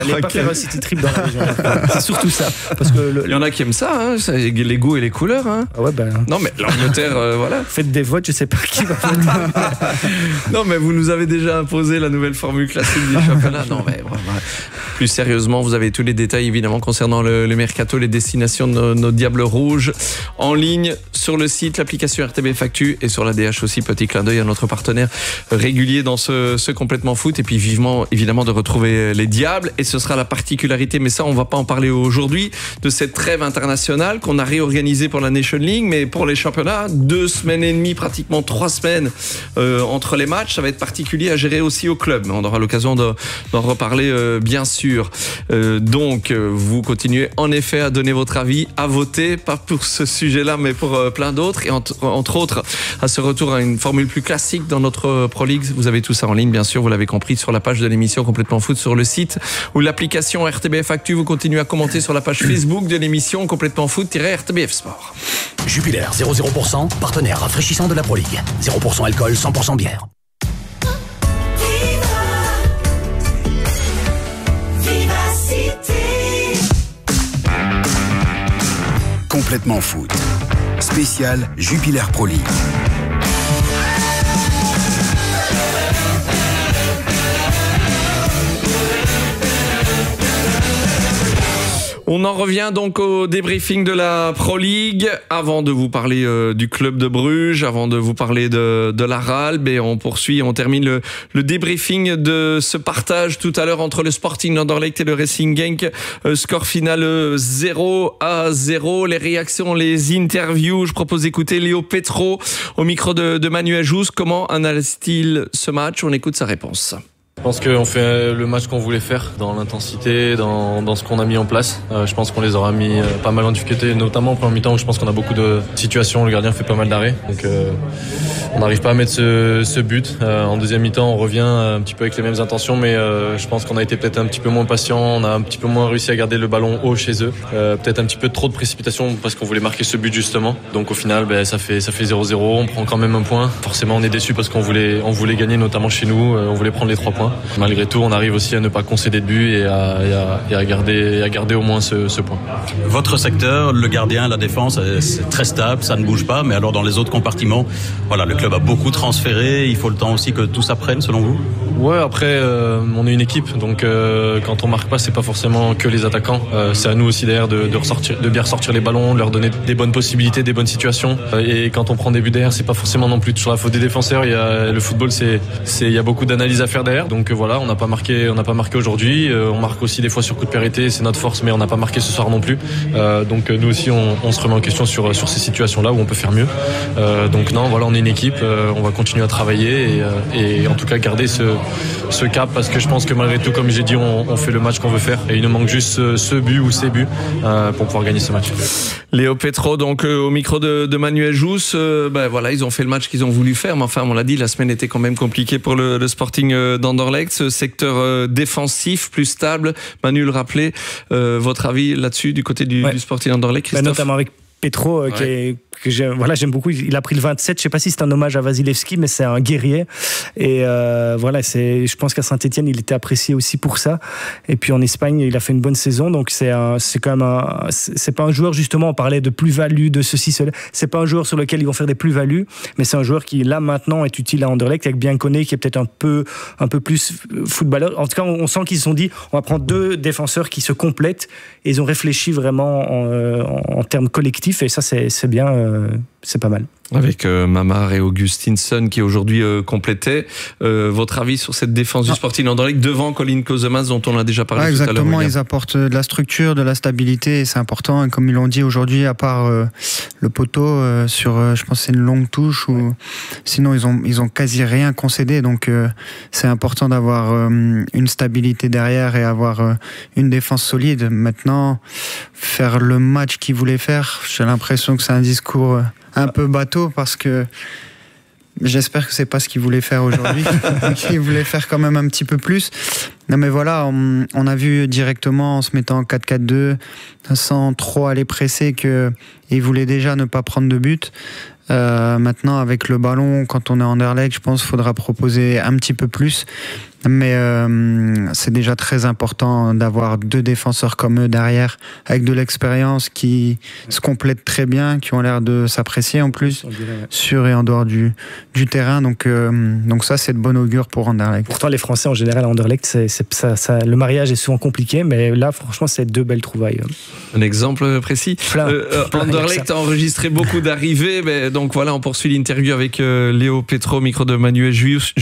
Allez pas faire un city trip dans la région. C'est surtout ça. Parce que il y en a qui aiment ça, hein, les goûts et les couleurs. Hein. Ah ouais, ben... Non, mais l'Angleterre, voilà. Faites des votes, je sais pas qui va voter. Non, mais vous nous avez déjà imposé la nouvelle formule classique du championnat. Non, mais plus sérieusement, vous avez tous les détails évidemment concernant le mercato, les destinations de nos Diables Rouges en ligne sur le site, l'application RTBF Actu et sur la DH aussi. Petit clin d'œil à notre partenaire régulier dans ce complètement foot. Et puis vivement évidemment de retrouver les Diables. Et ce sera la particularité, mais ça on va pas en parler aujourd'hui, de cette trêve internationale qu'on a réorganisée pour la Nation League, mais pour les championnats, 2 semaines et demie, pratiquement 3 semaines entre les matchs. Ça va être particulier à gérer aussi au club. On aura l'occasion d'en reparler bien sûr. Donc vous continuez en effet à donner votre avis, à voter, pas pour ce sujet-là, mais pour plein d'autres. Et entre autres, à ce retour à une formule plus classique dans notre Pro League. Vous avez tout ça en ligne, bien sûr, vous l'avez compris, sur la page de l'émission Complètement Foot sur le site ou l'application RTBF Actu. Vous continuez à commenter sur la page Facebook de l'émission Complètement Foot-RTBF Sport. Jupiler 0,0%, partenaire rafraîchissant de la Pro League. 0% alcool, 100% bière. Complètement Foot. Spécial Jupiler Pro League. On en revient donc au débriefing de la Pro League. Avant de vous parler du club de Bruges, avant de vous parler de la RALB, et on poursuit, on termine le débriefing de ce partage tout à l'heure entre le Sporting Anderlecht et le Racing Genk. Score final 0-0. Les réactions, les interviews. Je propose d'écouter Léo Petro au micro de Manuel Jousse. Comment analyse-t-il ce match? On écoute sa réponse. Je pense qu'on fait le match qu'on voulait faire dans l'intensité, dans ce qu'on a mis en place. Je pense qu'on les aura mis pas mal en difficulté, notamment en première mi-temps où je pense qu'on a beaucoup de situations. Le gardien fait pas mal d'arrêts, donc on n'arrive pas à mettre ce but. En deuxième mi-temps, on revient un petit peu avec les mêmes intentions, mais je pense qu'on a été peut-être un petit peu moins patient. On a un petit peu moins réussi à garder le ballon haut chez eux. Peut-être un petit peu trop de précipitation parce qu'on voulait marquer ce but justement. Donc au final, ça fait 0-0. On prend quand même un point. Forcément, on est déçus parce qu'on voulait gagner, notamment chez nous. On voulait prendre les 3 points. Malgré tout, on arrive aussi à ne pas concéder de but et à garder au moins ce point. Votre secteur, le gardien, la défense, c'est très stable, ça ne bouge pas. Mais alors dans les autres compartiments, voilà, le club a beaucoup transféré. Il faut le temps aussi que tout ça prenne, selon vous? Ouais, après, on est une équipe, donc quand on marque pas, c'est pas forcément que les attaquants. C'est à nous aussi derrière de bien ressortir les ballons, de leur donner des bonnes possibilités, des bonnes situations. Et quand on prend des buts derrière, c'est pas forcément non plus toujours la faute des défenseurs. Le football, il y a beaucoup d'analyses à faire derrière. Donc voilà, on n'a pas marqué aujourd'hui. On marque aussi des fois sur coup de périté, c'est notre force, mais on n'a pas marqué ce soir non plus. Donc nous aussi, on se remet en question sur ces situations-là où on peut faire mieux. Donc non, voilà, on est une équipe. On va continuer à travailler et en tout cas garder ce cap, parce que je pense que malgré tout, comme j'ai dit, on fait le match qu'on veut faire et il nous manque juste ce but ou ces buts pour pouvoir gagner ce match. Léo Petro, donc au micro de Manuel Jousse. Voilà, ils ont fait le match qu'ils ont voulu faire, mais enfin, on l'a dit, la semaine était quand même compliquée pour le Sporting d'Anderlecht. Ce secteur défensif plus stable, Manu le rappelait. Votre avis là-dessus du côté du Sporting d'Anderlecht, Christophe? Notamment avec Petro, que j'aime beaucoup. Il a pris le 27. Je sais pas si c'est un hommage à Vasilevski, mais c'est un guerrier. Et je pense qu'à Saint-Etienne, il était apprécié aussi pour ça. Et puis en Espagne, il a fait une bonne saison. Donc c'est quand même c'est pas un joueur, justement, on parlait de plus-value, de ceci, cela. C'est pas un joueur sur lequel ils vont faire des plus-values, mais c'est un joueur qui, là, maintenant, est utile à Anderlecht, avec Biancone, qui est peut-être un peu plus footballeur. En tout cas, on sent qu'ils se sont dit, on va prendre 2 défenseurs qui se complètent. Et ils ont réfléchi vraiment en termes collectifs. Et ça, c'est bien. C'est pas mal. Avec Mamar et Augustinsson qui aujourd'hui complétaient. Votre avis sur cette défense du Sporting Anderlecht devant Colin Kozemas, dont on a déjà parlé tout à l'heure? Exactement, ils apportent de la structure, de la stabilité, et c'est important. Et comme ils l'ont dit aujourd'hui, à part le poteau sur, je pense que c'est une longue touche, ou sinon ils ont quasi rien concédé. Donc c'est important d'avoir une stabilité derrière et avoir une défense solide. Maintenant, faire le match qu'ils voulaient faire, j'ai l'impression que c'est un discours un peu bateau, parce que j'espère que c'est pas ce qu'ils voulaient faire aujourd'hui. Ils voulaient faire quand même un petit peu plus. Non, mais voilà, on a vu directement en se mettant en 4-4-2, sans trop aller presser, qu'ils voulaient déjà ne pas prendre de but. Maintenant, avec le ballon, quand on est en Anderlecht, je pense qu'il faudra proposer un petit peu plus. Mais c'est déjà très important d'avoir 2 défenseurs comme eux derrière, avec de l'expérience, qui se complètent très bien, qui ont l'air de s'apprécier en plus, sur et en dehors du terrain. Donc ça, c'est de bon augure pour Anderlecht. Pourtant, les Français en général à Anderlecht, le mariage est souvent compliqué, mais là, franchement, c'est 2 belles trouvailles. Un exemple précis. Anderlecht a enregistré beaucoup d'arrivées, mais donc voilà, on poursuit l'interview avec Léo Petro, micro de Manuel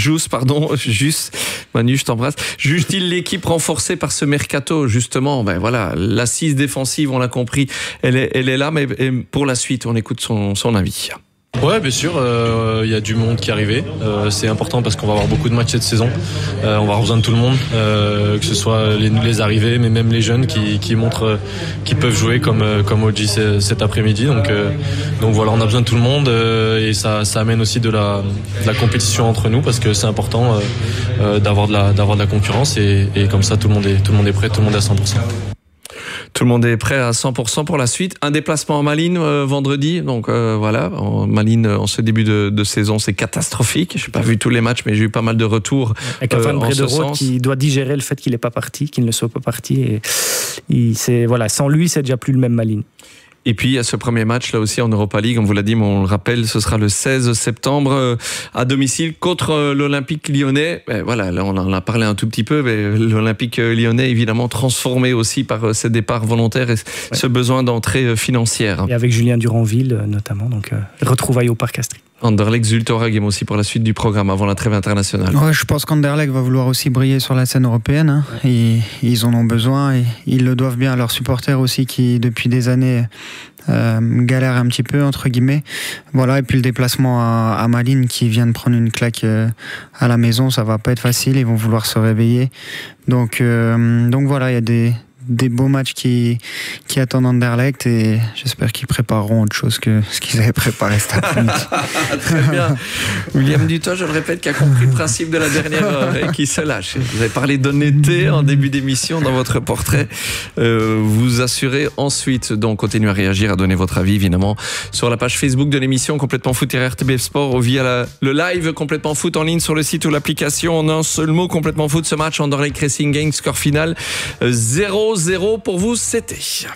Manu, je t'embrasse. Juge-t-il l'équipe renforcée par ce mercato? Justement, voilà, l'assise défensive, on l'a compris, elle est là, mais pour la suite, on écoute son avis. Ouais, bien sûr, y a du monde qui est arrivé. C'est important parce qu'on va avoir beaucoup de matchs cette saison. On va avoir besoin de tout le monde, que ce soit les arrivés, mais même les jeunes qui montrent qu'ils peuvent jouer comme Oji cet après-midi. Donc voilà, on a besoin de tout le monde et ça amène aussi de la compétition entre nous parce que c'est important d'avoir de la concurrence et comme ça tout le monde est prêt, tout le monde est à 100%. Tout le monde est prêt à 100% pour la suite. Un déplacement à Malines vendredi. Donc voilà, Malines en ce début de saison, c'est catastrophique. Je n'ai pas vu tous les matchs, mais j'ai eu pas mal de retours. Avec un fan Brederode qui doit digérer le fait qu'il n'est pas parti, qu'il ne soit pas parti. Et sans lui, c'est déjà plus le même Malines. Et puis, il y a ce premier match, là aussi, en Europa League. On vous l'a dit, mais on le rappelle, ce sera le 16 septembre à domicile contre l'Olympique lyonnais. Voilà, là, on en a parlé un tout petit peu, mais l'Olympique lyonnais, évidemment, transformé aussi par ses départs volontaires et ce besoin d'entrée financière. Et avec Julien Duranville, notamment, donc retrouvailles au Parc Astrid. Anderlecht Zultoragem aussi pour la suite du programme avant la trêve internationale. Ouais, je pense qu'Anderlecht va vouloir aussi briller sur la scène européenne. Et ils en ont besoin et ils le doivent bien à leurs supporters aussi qui, depuis des années, galèrent un petit peu, entre guillemets. Voilà, et puis le déplacement à Malines qui vient de prendre une claque à la maison, ça va pas être facile. Ils vont vouloir se réveiller. Donc voilà, il y a des beaux matchs qui attendent Anderlecht et j'espère qu'ils prépareront autre chose que ce qu'ils avaient préparé cet après-midi. Très bien. William Dutoit, je le répète, qui a compris le principe de la dernière heure et qui se lâche. Vous avez parlé d'honnêteté en début d'émission dans votre portrait. Vous assurez ensuite, donc continuez à réagir, à donner votre avis évidemment sur la page Facebook de l'émission Complètement Foot RTBF Sport ou via le live Complètement Foot en ligne sur le site ou l'application. En un seul mot, Complètement Foot, ce match Anderlecht Racing Genk, score final 0-0 pour vous, c'était.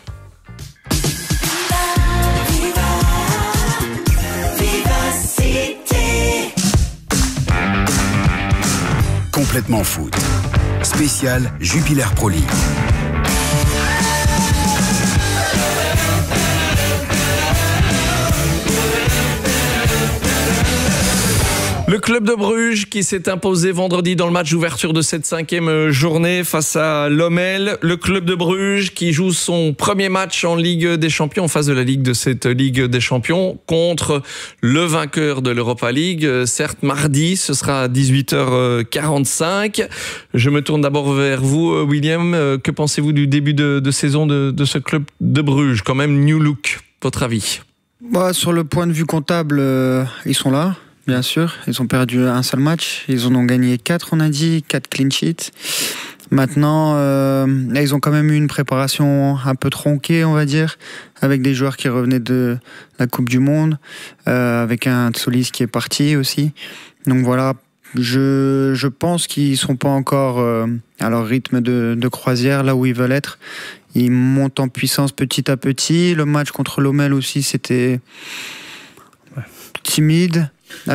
Complètement Foot. Spécial Jupiler Pro League. Le club de Bruges qui s'est imposé vendredi dans le match d'ouverture de cette 5e journée face à Lommel. Le club de Bruges qui joue son premier match en Ligue des Champions, en phase de la Ligue de cette Ligue des Champions, contre le vainqueur de l'Europa League. Certes, mardi, ce sera à 18h45. Je me tourne d'abord vers vous, William. Que pensez-vous du début de saison de ce club de Bruges? Quand même, new look, votre avis? Sur le point de vue comptable, ils sont là. Bien sûr, ils ont perdu un seul match, ils en ont gagné 4, on a dit, 4 clean sheets. Maintenant, ils ont quand même eu une préparation un peu tronquée, on va dire, avec des joueurs qui revenaient de la Coupe du Monde, avec un Tsolis qui est parti aussi. Donc voilà, je pense qu'ils ne sont pas encore à leur rythme de croisière, là où ils veulent être. Ils montent en puissance petit à petit. Le match contre Lommel aussi, c'était timide.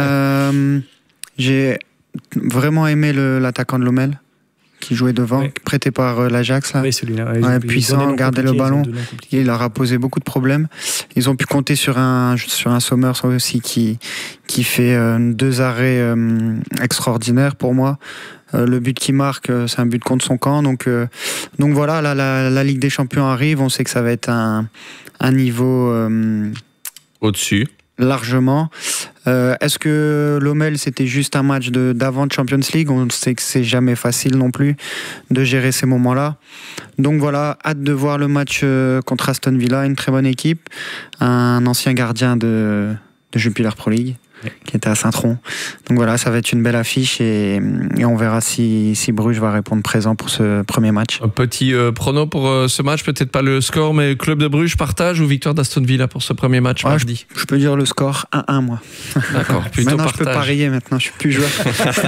J'ai vraiment aimé l'attaquant de Lommel qui jouait devant, prêté par l'Ajax là. Oui, celui-là. Puissant, gardait le ballon. Il leur a posé beaucoup de problèmes. Ils ont pu compter sur un Sommers aussi qui fait 2 arrêts extraordinaires pour moi. Le but qu'il marque, c'est un but contre son camp. Donc voilà, la Ligue des Champions arrive. On sait que ça va être un niveau au-dessus. Largement. Est-ce que Lommel c'était juste un match d'avant de Champions League? On sait que c'est jamais facile non plus de gérer ces moments-là. Donc voilà, hâte de voir le match contre Aston Villa, une très bonne équipe, un ancien gardien de Jupiler Pro League. qui était à Saint-Tron. Donc voilà, ça va être une belle affiche et on verra si Bruges va répondre présent pour ce premier match. Un petit prono pour ce match, peut-être pas le score, mais Club de Bruges partage ou victoire d'Aston Villa pour ce premier match mardi? Je peux dire le score 1-1 moi. D'accord, plutôt maintenant partage. Je peux parier, maintenant je suis plus joueur.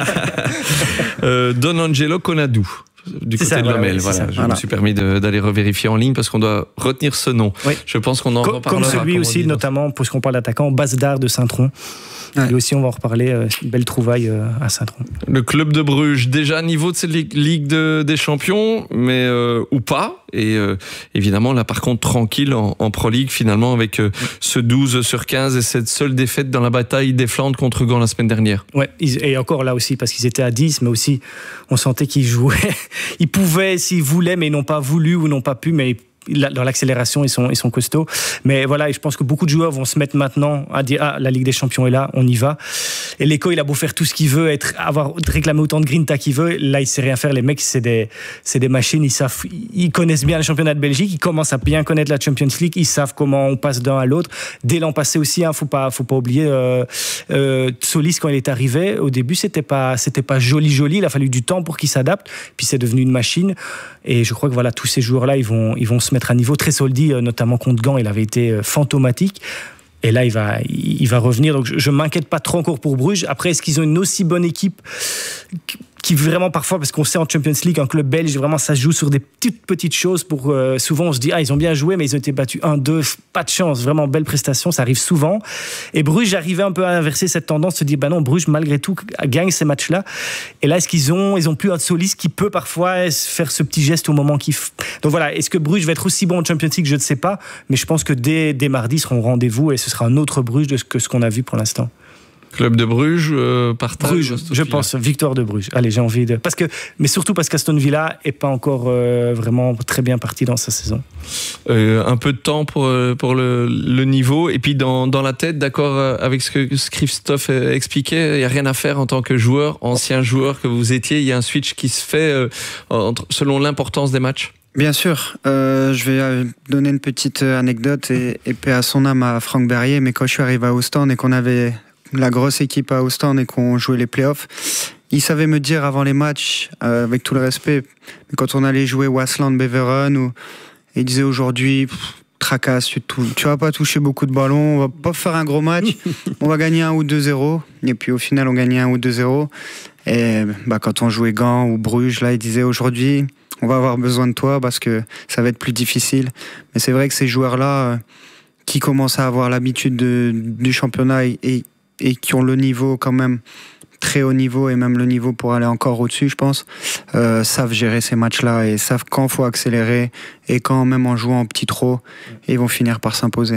Don Angelo Konadou. Du côté de Lommel, je me suis permis d'aller revérifier en ligne parce qu'on doit retenir ce nom. Oui. Je pense qu'on en reparlera. Comme celui aussi, notamment, puisqu'on parle d'attaquant, Basdar de Saint-Tron. Ouais. Et aussi, on va en reparler, une belle trouvaille à Saint-Tron. Le Club de Bruges, déjà niveau de cette Ligue des Champions, mais ou pas. Et évidemment, là, par contre, tranquille en Pro League, finalement, avec ce 12/15 et cette seule défaite dans la bataille des Flandres contre Gand la semaine dernière. Ouais, et encore là aussi, parce qu'ils étaient à 10, mais aussi, on sentait qu'ils jouaient. Ils pouvaient, s'ils voulaient, mais ils n'ont pas voulu ou n'ont pas pu, mais dans l'accélération, ils sont costauds. Mais voilà, et je pense que beaucoup de joueurs vont se mettre maintenant à dire la Ligue des Champions est là, on y va. Et l'Eco, il a beau faire tout ce qu'il veut, réclamer autant de grinta qu'il veut, là, il sait rien faire. Les mecs, c'est des machines, ils connaissent bien le championnat de Belgique, ils commencent à bien connaître la Champions League, ils savent comment on passe d'un à l'autre. Dès l'an passé aussi, faut pas oublier Solis, quand il est arrivé, au début, c'était pas joli, il a fallu du temps pour qu'il s'adapte, puis c'est devenu une machine. Et je crois que voilà, tous ces joueurs-là, ils vont se mettre à niveau. Tresoldi, notamment contre Gand, il avait été fantomatique. Et là, il va revenir. Donc, je ne m'inquiète pas trop encore pour Bruges. Après, est-ce qu'ils ont une aussi bonne équipe qui vraiment parfois, parce qu'on sait en Champions League, en club belge, vraiment ça se joue sur des petites choses. Souvent on se dit ils ont bien joué, mais ils ont été battus 1-2, pas de chance, vraiment belle prestation, ça arrive souvent. Et Bruges arrivait un peu à inverser cette tendance, se dire non, Bruges malgré tout gagne ces matchs-là. Et là, est-ce qu'ils ont plus un Solis qui peut parfois faire ce petit geste au moment donc voilà, est-ce que Bruges va être aussi bon en Champions League? Je ne sais pas, mais je pense que dès mardi, ils seront au rendez-vous et ce sera un autre Bruges que ce qu'on a vu pour l'instant. Club de Bruges, partage. Bruges, je pense, victoire de Bruges. Allez, j'ai envie de. Mais surtout parce qu'Aston Villa n'est pas encore vraiment très bien parti dans sa saison. Un peu de temps pour le niveau. Et puis dans la tête, d'accord avec ce que Christophe expliquait, il n'y a rien à faire en tant que joueur, ancien joueur que vous étiez. Il y a un switch qui se fait selon l'importance des matchs. Bien sûr, je vais donner une petite anecdote et paix à son âme à Franck Berrier. Mais quand je suis arrivé à Ostende et qu'on avait la grosse équipe à Ostende et qu'on jouait les playoffs, il savait me dire avant les matchs, avec tout le respect, mais quand on allait jouer Waasland, Beveren, il disait aujourd'hui, tracasse, tu vas pas toucher beaucoup de ballons, on va pas faire un gros match, on va gagner 1 ou 2-0. Et puis au final, on gagnait 1 ou 2-0. Et quand on jouait Gand ou Bruges, là, il disait aujourd'hui, on va avoir besoin de toi parce que ça va être plus difficile. Mais c'est vrai que ces joueurs-là, qui commencent à avoir l'habitude du championnat et qui ont le niveau quand même très haut niveau et même le niveau pour aller encore au-dessus, je pense, savent gérer ces matchs-là et savent quand il faut accélérer et quand même en jouant en petit trop, ils vont finir par s'imposer.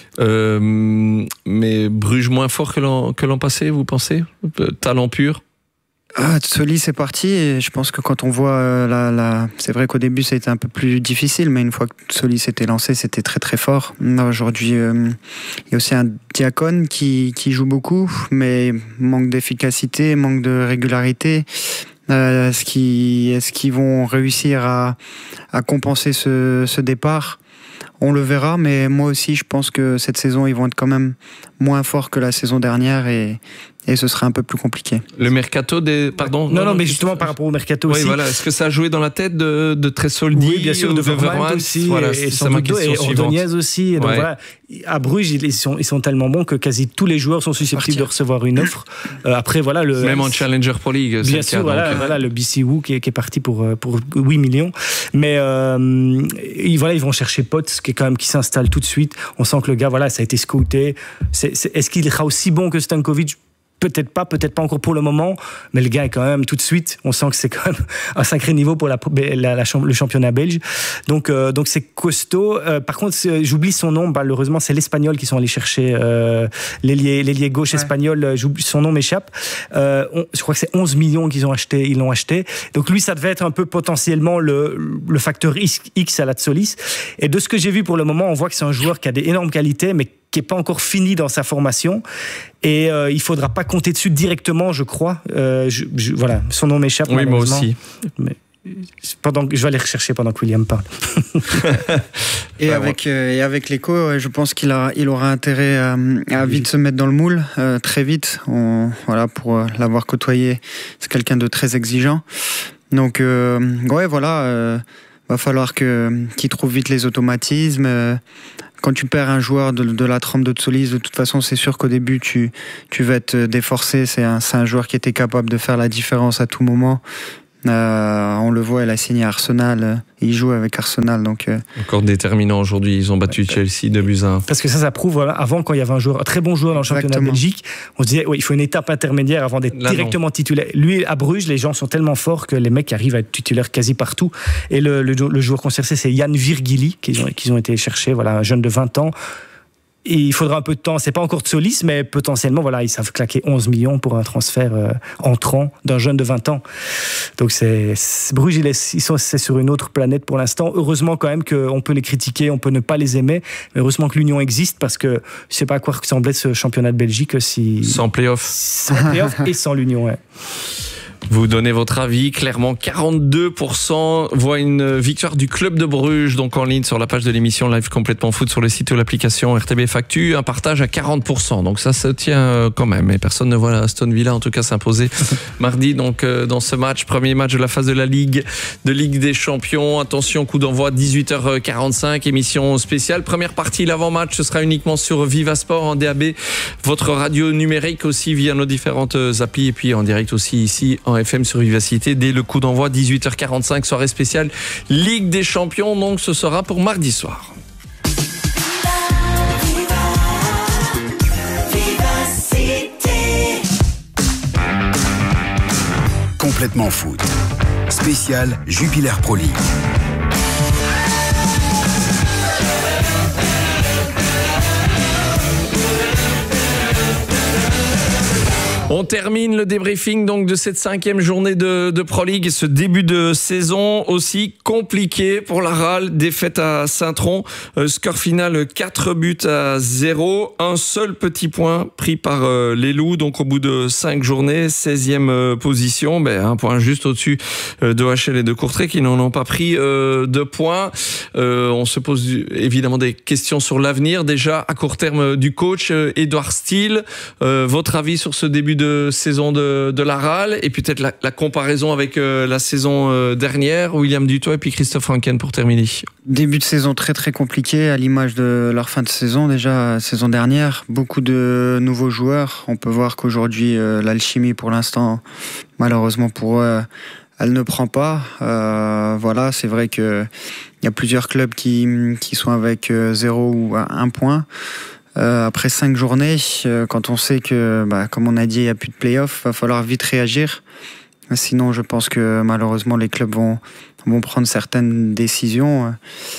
Mais Bruges moins fort que l'an passé, vous pensez? Talent pur? Solis c'est parti et je pense que quand on voit c'est vrai qu'au début ça a été un peu plus difficile, mais une fois que Solis s'était lancé, c'était très très fort. Aujourd'hui, il y a aussi un Diacon qui joue beaucoup, mais manque d'efficacité, manque de régularité. Est-ce qu'ils vont réussir à compenser ce départ? On le verra, mais moi aussi je pense que cette saison ils vont être quand même moins forts que la saison dernière et ce sera un peu plus compliqué. Le mercato pardon. Non, mais justement par rapport au mercato aussi. Voilà. Est-ce que ça a joué dans la tête de Tresoldi? Oui, bien sûr, de Vermaelen aussi, voilà, et sans doute et Ordonez aussi. Et donc voilà, à Bruges, ils sont tellement bons que quasi tous les joueurs sont susceptibles de recevoir une offre. Après, voilà même en Challenger Pro League. Bien sûr, voilà, le BC Wu qui est parti pour 8 millions. Mais ils vont chercher Potts qui s'installe tout de suite. On sent que le gars, ça a été scouté. Est-ce qu'il sera aussi bon que Stankovic? Peut-être pas encore pour le moment, mais le gars est quand même tout de suite, on sent que c'est quand même un sacré niveau pour le championnat belge. Donc c'est costaud. Par contre, j'oublie son nom, malheureusement, c'est l'Espagnol qui sont allés chercher l'ailier gauche espagnol, son nom m'échappe. Je crois que c'est 11 millions ils l'ont acheté. Donc lui, ça devait être un peu potentiellement le facteur X à la Solis. Et de ce que j'ai vu pour le moment, on voit que c'est un joueur qui a des énormes qualités, mais qui n'est pas encore fini dans sa formation. Et il ne faudra pas compter dessus directement, je crois. Voilà, son nom m'échappe. Oui, moi aussi. je vais aller rechercher pendant que William parle. Et avec l'écho, je pense qu'il aura intérêt à vite se mettre dans le moule, très vite. Pour l'avoir côtoyé, c'est quelqu'un de très exigeant. Donc, va falloir qu'il trouve vite les automatismes. Quand tu perds un joueur de la trempe de Tsolis, de toute façon, c'est sûr qu'au début, tu vas être déforcé. C'est un joueur qui était capable de faire la différence à tout moment. On le voit, il a signé à Arsenal, il joue avec Arsenal. Donc, encore déterminant aujourd'hui, ils ont battu Chelsea 2-1. Parce que ça prouve, avant, quand il y avait un très bon joueur dans le championnat de Belgique, on se disait il faut une étape intermédiaire avant d'être directement titulaire. Lui, à Bruges, les gens sont tellement forts que les mecs arrivent à être titulaires quasi partout. Et le joueur concerté, c'est Jan Virgili, qu'ils ont été chercher, un jeune de 20 ans. Et il faudra un peu de temps, c'est pas encore de Solis, mais potentiellement, ils savent claquer 11 millions pour un transfert entrant d'un jeune de 20 ans. Donc Bruges, c'est sur une autre planète pour l'instant. Heureusement quand même qu'on peut les critiquer, on peut ne pas les aimer, mais heureusement que l'union existe, parce que je sais pas à quoi ressemblait ce championnat de Belgique sans play-off. Sans play-off et sans l'union, ouais. Vous donnez votre avis, clairement 42% voient une victoire du club de Bruges, donc en ligne sur la page de l'émission Live Complètement Foot sur le site ou l'application RTBF Actu, un partage à 40%, donc ça se tient quand même, et personne ne voit Aston Villa en tout cas s'imposer mardi donc dans ce match, premier match de la phase de la Ligue des Champions. Attention, coup d'envoi 18h45, émission spéciale, première partie, l'avant-match, ce sera uniquement sur Viva Sport en DAB, votre radio numérique aussi via nos différentes applis, et puis en direct aussi ici en FM sur Vivacité dès le coup d'envoi 18h45, soirée spéciale Ligue des Champions, donc ce sera pour mardi soir. Complètement foot. Spécial Jupiler Pro League. On termine le débriefing donc de cette 5e journée de Pro League et ce début de saison aussi compliqué pour la RAL. Défaite à Saint-Tron, score final 4-0, un seul petit point pris par les Loups, donc au bout de 5 journées, 16e position, un point juste au-dessus d'OHL et de Courtrai qui n'en ont pas pris de points. On se pose évidemment des questions sur l'avenir, déjà à court terme du coach Édouard Steele. Votre avis sur ce début de saison de la RAL et peut-être la comparaison avec la saison dernière, William Dutoit et puis Christophe Franken pour terminer. Début de saison très très compliqué à l'image de leur fin de saison déjà, saison dernière, beaucoup de nouveaux joueurs. On peut voir qu'aujourd'hui l'alchimie pour l'instant, malheureusement pour eux, elle ne prend pas. C'est vrai qu'il y a plusieurs clubs qui sont avec 0 ou 1 point. Après 5 journées, quand on sait que, comme on a dit, il n'y a plus de play-off, il va falloir vite réagir. Sinon, je pense que malheureusement, les clubs vont prendre certaines décisions.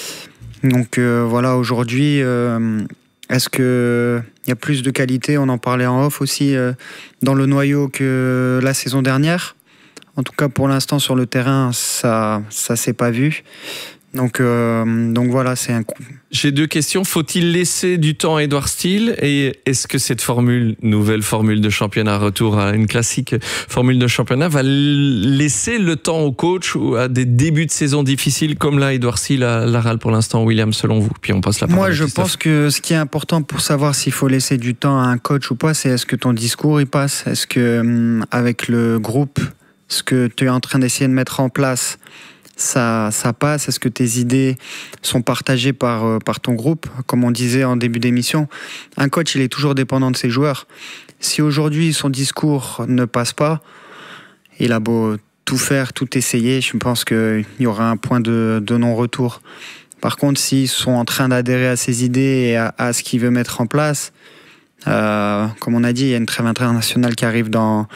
Donc aujourd'hui, est-ce qu'il y a plus de qualité? On en parlait en off aussi dans le noyau que la saison dernière. En tout cas, pour l'instant, sur le terrain, ça s'est pas vu. Donc c'est un coup. J'ai 2 questions. Faut-il laisser du temps à Édouard Steele? Et est-ce que cette nouvelle formule de championnat, retour à une classique formule de championnat, va laisser le temps au coach ou à des débuts de saison difficiles comme là, Édouard Steele à la RAL pour l'instant, William, selon vous? Puis on passe la parole. Moi, je pense que ce qui est important pour savoir s'il faut laisser du temps à un coach ou pas, c'est est-ce que ton discours il passe? Est-ce que avec le groupe, ce que tu es en train d'essayer de mettre en place, ça passe? Est-ce que tes idées sont partagées par ton groupe? Comme on disait en début d'émission, un coach, il est toujours dépendant de ses joueurs. Si aujourd'hui son discours ne passe pas, il a beau tout faire, tout essayer, je pense qu'il y aura un point de non-retour. Par contre, s'ils sont en train d'adhérer à ses idées et à ce qu'il veut mettre en place, comme on a dit, il y a une trêve internationale qui arrive dans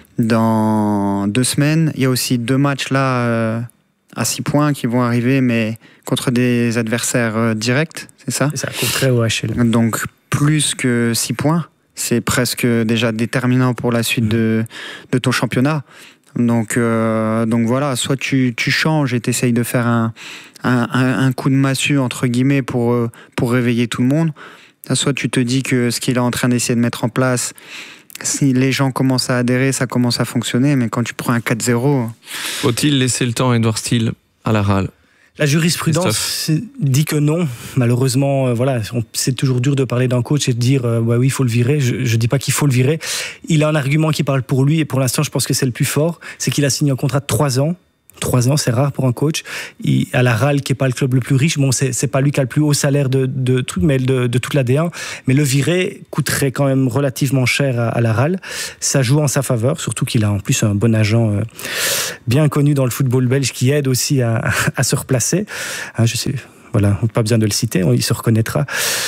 2 semaines. Il y a aussi 2 matchs là à 6 points qui vont arriver, mais contre des adversaires directs, c'est ça? C'est ça, Courtrai au HL. Donc plus que 6 points, c'est presque déjà déterminant pour la suite de ton championnat. Donc voilà, soit tu changes et tu essayes de faire un coup de massue, entre guillemets, pour réveiller tout le monde, soit tu te dis que ce qu'il est en train d'essayer de mettre en place, si les gens commencent à adhérer, ça commence à fonctionner. Mais quand tu prends un 4-0... Faut-il laisser le temps à Edouard Steele à la Rale? La jurisprudence dit que non. Malheureusement, c'est toujours dur de parler d'un coach et de dire oui, il faut le virer. Je ne dis pas qu'il faut le virer. Il a un argument qui parle pour lui et pour l'instant, je pense que c'est le plus fort. C'est qu'il a signé un contrat de 3 ans. 3 ans, c'est rare pour un coach. À la Rale, qui n'est pas le club le plus riche, c'est pas lui qui a le plus haut salaire de toute la D1, mais le virer coûterait quand même relativement cher à la Rale. Ça joue en sa faveur, surtout qu'il a en plus un bon agent bien connu dans le football belge qui aide aussi à se replacer. Je sais. Voilà, pas besoin de le citer, il se reconnaîtra.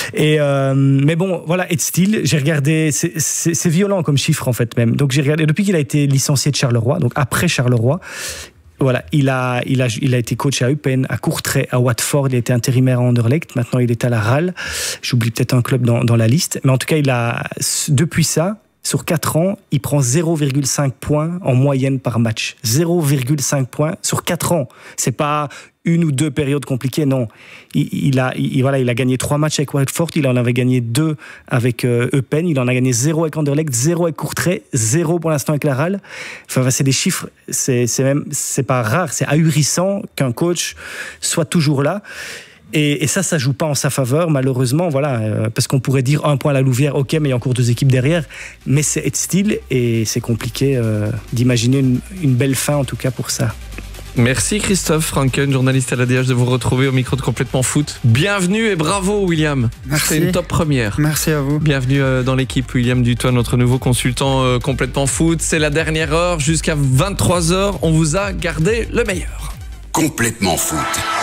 Mais bon, voilà, Ed Steele, j'ai regardé, c'est violent comme chiffre en fait même. Donc j'ai regardé depuis qu'il a été licencié de Charleroi, donc après Charleroi. Voilà, il a été coach à Eupen, à Courtrai, à Watford, il a été intérimaire à Anderlecht, maintenant il est à la Rale. J'oublie peut-être un club dans la liste, mais en tout cas, depuis ça, sur 4 ans, il prend 0,5 points en moyenne par match. 0,5 points sur 4 ans. C'est pas 1 ou 2 périodes compliquées, non. Il a gagné 3 matchs avec Watford, il en avait gagné 2 avec Eupen, il en a gagné 0 avec Anderlecht, 0 avec Courtrai, 0 pour l'instant avec la Rale. Enfin, c'est des chiffres, c'est pas rare, c'est ahurissant qu'un coach soit toujours là. Et ça joue pas en sa faveur, malheureusement, parce qu'on pourrait dire 1 point à la Louvière, ok, mais il y a encore 2 équipes derrière. Mais c'est Ed Steele et c'est compliqué d'imaginer une belle fin, en tout cas, pour ça. Merci Christophe Franken, journaliste à l'ADH, de vous retrouver au micro de Complètement Foot. Bienvenue et bravo William. Merci. C'est une top première. Merci à vous. Bienvenue dans l'équipe, William Dutoit, notre nouveau consultant Complètement Foot. C'est la dernière heure, jusqu'à 23h. On vous a gardé le meilleur. Complètement Foot.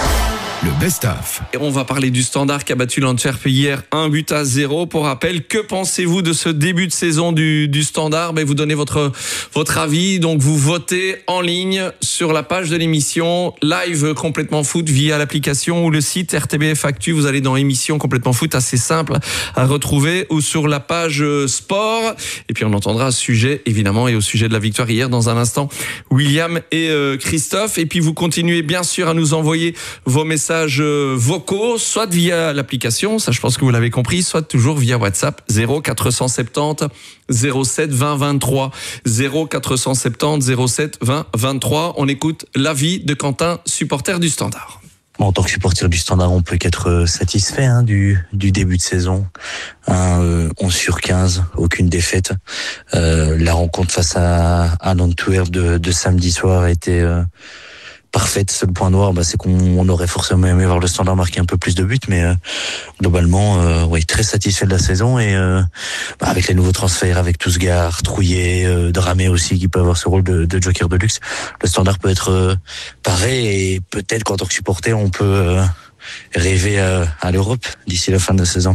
Le best-of. Et on va parler du Standard qui a battu l'Antwerp hier 1-0. Pour rappel, que pensez-vous de ce début de saison du Standard? Vous donnez votre avis, donc vous votez en ligne sur la page de l'émission Live Complètement Foot via l'application ou le site RTBF Actu. Vous allez dans émission Complètement Foot, assez simple à retrouver, ou sur la page sport. Et puis on entendra à ce sujet, évidemment, et au sujet de la victoire hier dans un instant, William et Christophe. Et puis vous continuez bien sûr à nous envoyer vos messages vocaux, soit via l'application, ça je pense que vous l'avez compris, soit toujours via WhatsApp 0470 07 20 23 0470 07 20 23. On écoute l'avis de Quentin, supporter du Standard. En tant que supporter du Standard, on peut qu'être satisfait du début de saison. 11 sur 15, aucune défaite. La rencontre face à l'Antwerp de samedi soir a été parfaite. Seul point noir, c'est qu'on aurait forcément aimé voir le Standard marquer un peu plus de buts, mais globalement, très satisfait de la saison. Et avec les nouveaux transferts, avec Tousgar, Trouillet, Dramé aussi, qui peut avoir ce rôle de joker de luxe, le Standard peut être paré, et peut-être qu'en tant que supporter, on peut rêver à l'Europe d'ici la fin de la saison.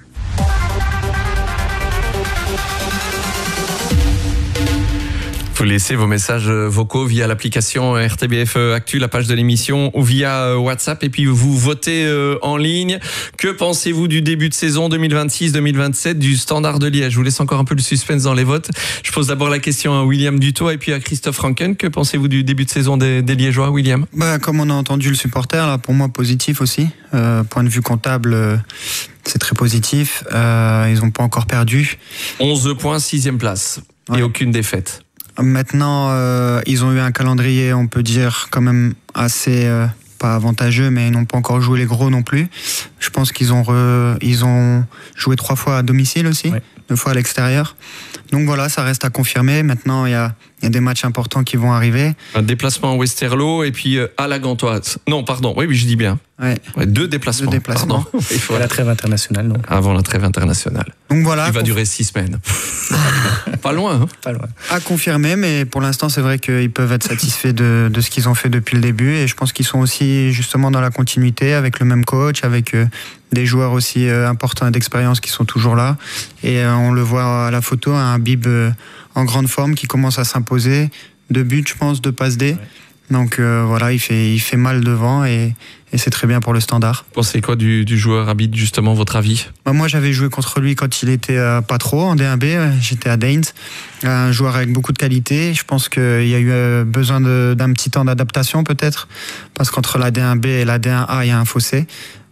Vous laissez vos messages vocaux via l'application RTBF Actu, la page de l'émission, ou via WhatsApp, et puis vous votez en ligne. Que pensez-vous du début de saison 2026-2027 du Standard de Liège? Je vous laisse encore un peu le suspense dans les votes. Je pose d'abord la question à William Dutoit et puis à Christophe Franken. Que pensez-vous du début de saison des Liégeois, William? Comme on a entendu le supporter, là, pour moi positif aussi. Point de vue comptable, c'est très positif. Ils n'ont pas encore perdu. 11 points, 6e place. Et aucune défaite. Maintenant, ils ont eu un calendrier, on peut dire, quand même assez pas avantageux, mais ils n'ont pas encore joué les gros non plus. Je pense qu'ils ont joué 3 fois à domicile aussi, 2 fois à l'extérieur. Donc voilà, ça reste à confirmer. Maintenant, il y a des matchs importants qui vont arriver. Un déplacement à Westerlo et puis à la Gantoise. Non, pardon, oui, je dis bien. Ouais. 2 déplacements. 2 déplacements. Pardon. Il faut la trêve internationale. Donc. Avant la trêve internationale. Donc voilà. Qui va durer 6 semaines. Pas loin. Pas loin. À confirmer, mais pour l'instant, c'est vrai qu'ils peuvent être satisfaits de ce qu'ils ont fait depuis le début. Et je pense qu'ils sont aussi justement dans la continuité avec le même coach, avec des joueurs aussi importants et d'expérience qui sont toujours là. Et on le voit à la photo, un Bib en grande forme qui commence à s'imposer. 2 buts, je pense, 2 passes D. Donc voilà, il fait mal devant et c'est très bien pour le Standard. Vous pensez quoi du joueur Abid, justement, votre avis? Moi, j'avais joué contre lui quand il était pas trop en D1B. J'étais à Daines, un joueur avec beaucoup de qualité. Je pense qu'il y a eu besoin d'un petit temps d'adaptation peut-être, parce qu'entre la D1B et la D1A, il y a un fossé.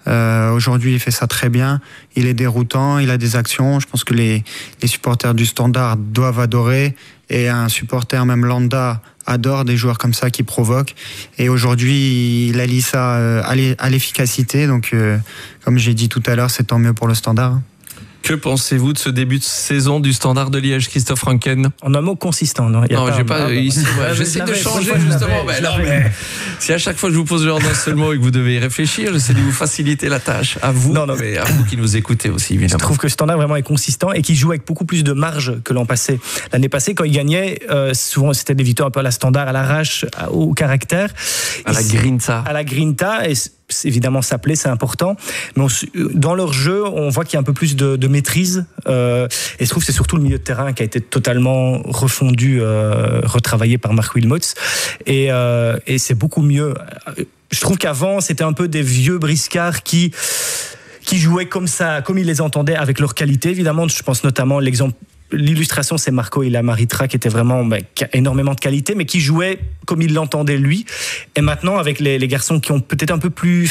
Aujourd'hui, il fait ça très bien. Il est déroutant, il a des actions. Je pense que les supporters du Standard doivent adorer. Et un supporter, même lambda, adore des joueurs comme ça qui provoquent. Et aujourd'hui, il allie ça à l'efficacité. Donc, comme j'ai dit tout à l'heure, c'est tant mieux pour le Standard. Que pensez-vous de ce début de saison du Standard de Liège, Christophe Franken? En un mot, consistant, non? J'ai pas. J'essaie de changer justement. Mais si à chaque fois je vous pose le genre d'un seul mot et que vous devez y réfléchir, j'essaie de vous faciliter la tâche. À vous, mais à vous qui nous écoutez aussi, évidemment. Je trouve que le Standard vraiment est consistant et qui joue avec beaucoup plus de marge que l'an passé. L'année passée, quand il gagnait, souvent c'était des victoires un peu à la Standard, à l'arrache, au caractère. À la grinta. À la grinta. Et évidemment, ça plaît, c'est important. Mais dans leur jeu, on voit qu'il y a un peu plus de maîtrise. Et je trouve que c'est surtout le milieu de terrain qui a été totalement refondu, retravaillé par Marc Wilmots. Et c'est beaucoup mieux. Je trouve qu'avant, c'était un peu des vieux briscards qui jouaient comme ça, comme ils les entendaient, avec leur qualité. Évidemment, je pense notamment l'illustration, c'est Marco Ilamaritra qui était vraiment qui a énormément de qualité, mais qui jouait comme il l'entendait lui. Et maintenant, avec les garçons qui ont peut-être un peu plus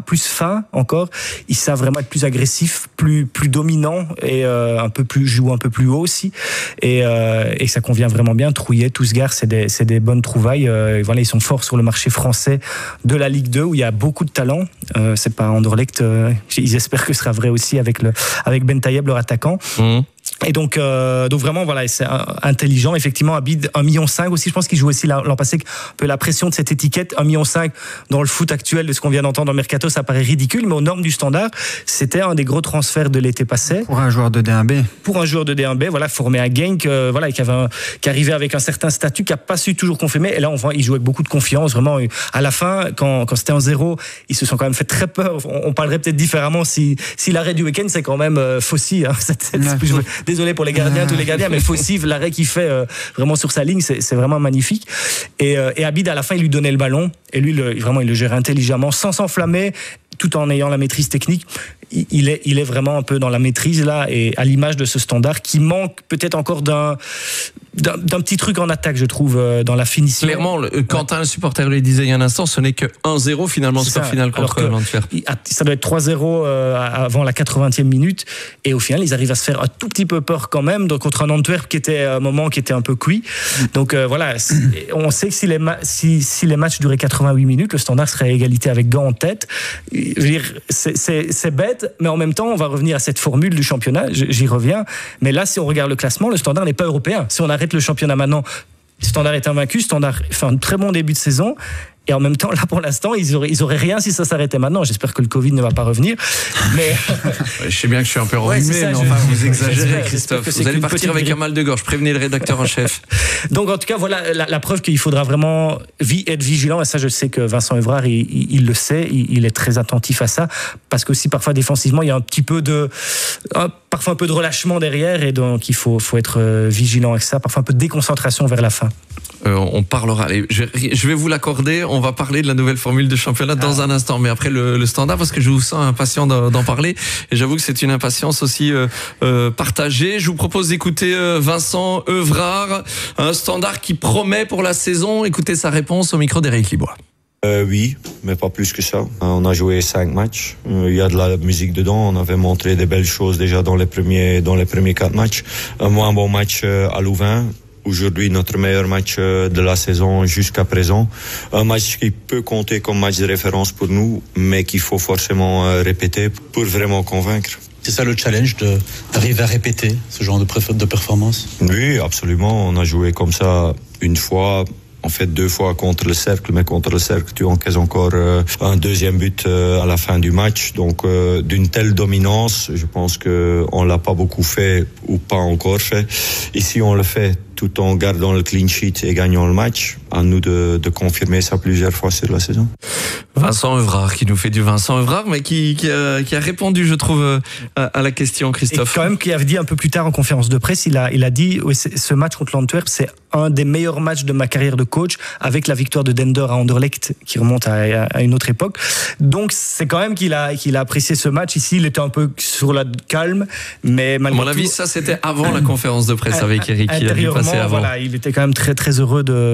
fin encore, ils savent vraiment être plus agressifs, plus dominants et jouent un peu plus haut aussi. Et ça convient vraiment bien. Trouillet, Tousgar, c'est des bonnes trouvailles. Voilà, ils sont forts sur le marché français de la Ligue 2 où il y a beaucoup de talent. C'est pas Anderlecht. Ils espèrent que ce sera vrai aussi avec Ben Taïeb, leur attaquant. Et donc vraiment voilà, c'est intelligent. Effectivement, Abid 1,5 million aussi. Je pense qu'il joue aussi l'an passé un peu la pression de cette étiquette. 1,5 million dans le foot actuel de ce qu'on vient d'entendre dans Mercato, ça paraît ridicule, mais aux normes du Standard, c'était un des gros transferts de l'été passé. Pour un joueur de D1B. Pour un joueur de D1B, voilà, formé à Genk, voilà, qui arrivait avec un certain statut, qui a pas su toujours confirmer. Et là, on voit, il joue avec beaucoup de confiance. Vraiment, à la fin, quand c'était en 0, ils se sont quand même fait très peur. On parlerait peut-être différemment si l'arrêt du week-end, c'est quand même Fossi. Hein, désolé pour les gardiens, tous les gardiens, mais Fossi, l'arrêt qu'il fait vraiment sur sa ligne, c'est vraiment magnifique. Et Abid, à la fin, il lui donnait le ballon. Et lui, vraiment, il le gérait intelligemment, sans s'enflammer, tout en ayant la maîtrise technique. Il est vraiment un peu dans la maîtrise là, et à l'image de ce Standard qui manque peut-être encore d'un petit truc en attaque, je trouve, dans la finition. Clairement, Quentin, le supporter, le disait il y a un instant, ce n'est que 1-0 finalement sur finale contre l'Antwerp. Ça doit être 3-0 avant la 80e minute, et au final, ils arrivent à se faire un tout petit peu peur quand même, donc contre un Antwerp qui était à un moment qui était un peu cuit. Donc voilà, on sait que si les matchs duraient 88 minutes, le Standard serait à égalité avec Gand en tête. Je veux dire, c'est bête, mais en même temps, on va revenir à cette formule du championnat, j'y reviens. Mais là, si on regarde le classement, le Standard n'est pas européen. Si on arrête le championnat maintenant, le Standard est invaincu, Standard fait un très bon début de saison. Et en même temps, là, pour l'instant, ils auraient rien si ça s'arrêtait maintenant. J'espère que le Covid ne va pas revenir. Mais je sais bien que je suis un peu enrhumé, mais enfin, vous exagérez, Christophe. Vous allez partir avec un mal de gorge. Prévenez le rédacteur en chef. Donc, en tout cas, voilà la preuve qu'il faudra vraiment être vigilant. Et ça, je sais que Vincent Evrard, il le sait. Il est très attentif à ça. Parce qu'aussi, parfois, défensivement, il y a un petit peu parfois un peu de relâchement derrière. Et donc, il faut être vigilant avec ça. Parfois, un peu de déconcentration vers la fin. On parlera. Allez, je vais vous l'accorder. On va parler de la nouvelle formule de championnat dans un instant, mais après le Standard, parce que je vous sens impatient d'en parler. Et j'avoue que c'est une impatience aussi partagée. Je vous propose d'écouter Vincent Evrard, un Standard qui promet pour la saison. Écoutez sa réponse au micro d'Éric Libois. Oui, mais pas plus que ça. On a joué 5 matchs. Il y a de la musique dedans. On avait montré des belles choses déjà dans les premiers 4 matchs. Un moins bon match à Louvain. Aujourd'hui, notre meilleur match de la saison jusqu'à présent. Un match qui peut compter comme match de référence pour nous, mais qu'il faut forcément répéter pour vraiment convaincre. C'est ça le challenge, d'arriver à répéter ce genre de performance? Oui, absolument. On a joué comme ça une fois. En fait, 2 fois contre le Cercle, mais contre le Cercle, tu encaisses encore un deuxième but à la fin du match. Donc, d'une telle dominance, je pense qu'on l'a pas beaucoup fait ou pas encore fait. Ici, on le fait tout en gardant le clean sheet et gagnant le match. À nous de confirmer ça plusieurs fois sur la saison. Vincent Evrard, qui nous fait du Vincent Evrard, mais qui a répondu, je trouve, à la question, Christophe. Et quand même, qui a dit un peu plus tard en conférence de presse, il a dit, ce match contre l'Antwerp, c'est un des meilleurs matchs de ma carrière de coach, avec la victoire de Dender à Anderlecht, qui remonte à une autre époque. Donc, c'est quand même qu'il a apprécié ce match. Ici, il était un peu sur la calme, mais malgré tout... À mon avis, ça, c'était avant la conférence de presse avec Eric. Intérieurement, voilà, il était quand même très, très heureux d'après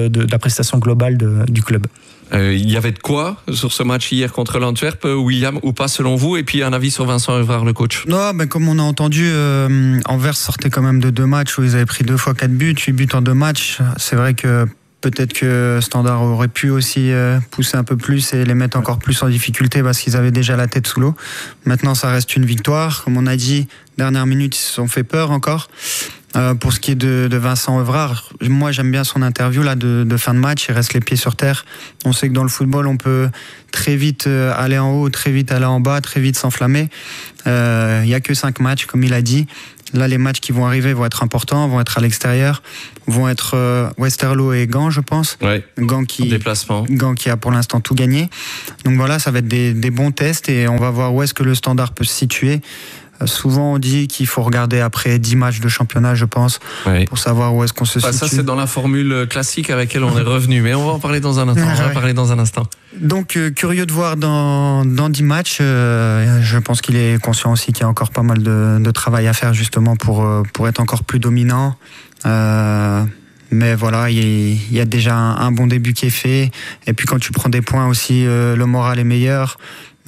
prestation globale du club. Il y avait de quoi sur ce match hier contre l'Antwerp, William, ou pas selon vous? Et puis un avis sur Vincent Evrard, le coach. Non, mais comme on a entendu, Anvers sortait quand même de 2 matchs où ils avaient pris 2 fois 4 buts, 8 buts en 2 matchs. C'est vrai que peut-être que Standard aurait pu aussi pousser un peu plus et les mettre encore plus en difficulté parce qu'ils avaient déjà la tête sous l'eau. Maintenant, ça reste une victoire. Comme on a dit, dernière minute, ils se sont fait peur encore. Pour ce qui est de Vincent Evrard, moi j'aime bien son interview là de fin de match, il reste les pieds sur terre. On sait que dans le football on peut très vite aller en haut, très vite aller en bas, très vite s'enflammer. Il n'y a que 5 matchs comme il a dit. Là les matchs qui vont arriver vont être importants, vont être à l'extérieur, vont être Westerlo et Gand je pense. Ouais, Gand qui a pour l'instant tout gagné. Donc voilà, ça va être des bons tests et on va voir où est-ce que le Standard peut se situer. Souvent on dit qu'il faut regarder après 10 matchs de championnat, je pense, pour savoir où est-ce qu'on se situe. Ça c'est dans la formule classique avec laquelle on est revenu, mais on va en parler dans un instant. Donc curieux de voir dans 10 matchs, je pense qu'il est conscient aussi qu'il y a encore pas mal de travail à faire justement pour être encore plus dominant. Mais voilà, il y a déjà un bon début qui est fait. Et puis quand tu prends des points aussi, le moral est meilleur.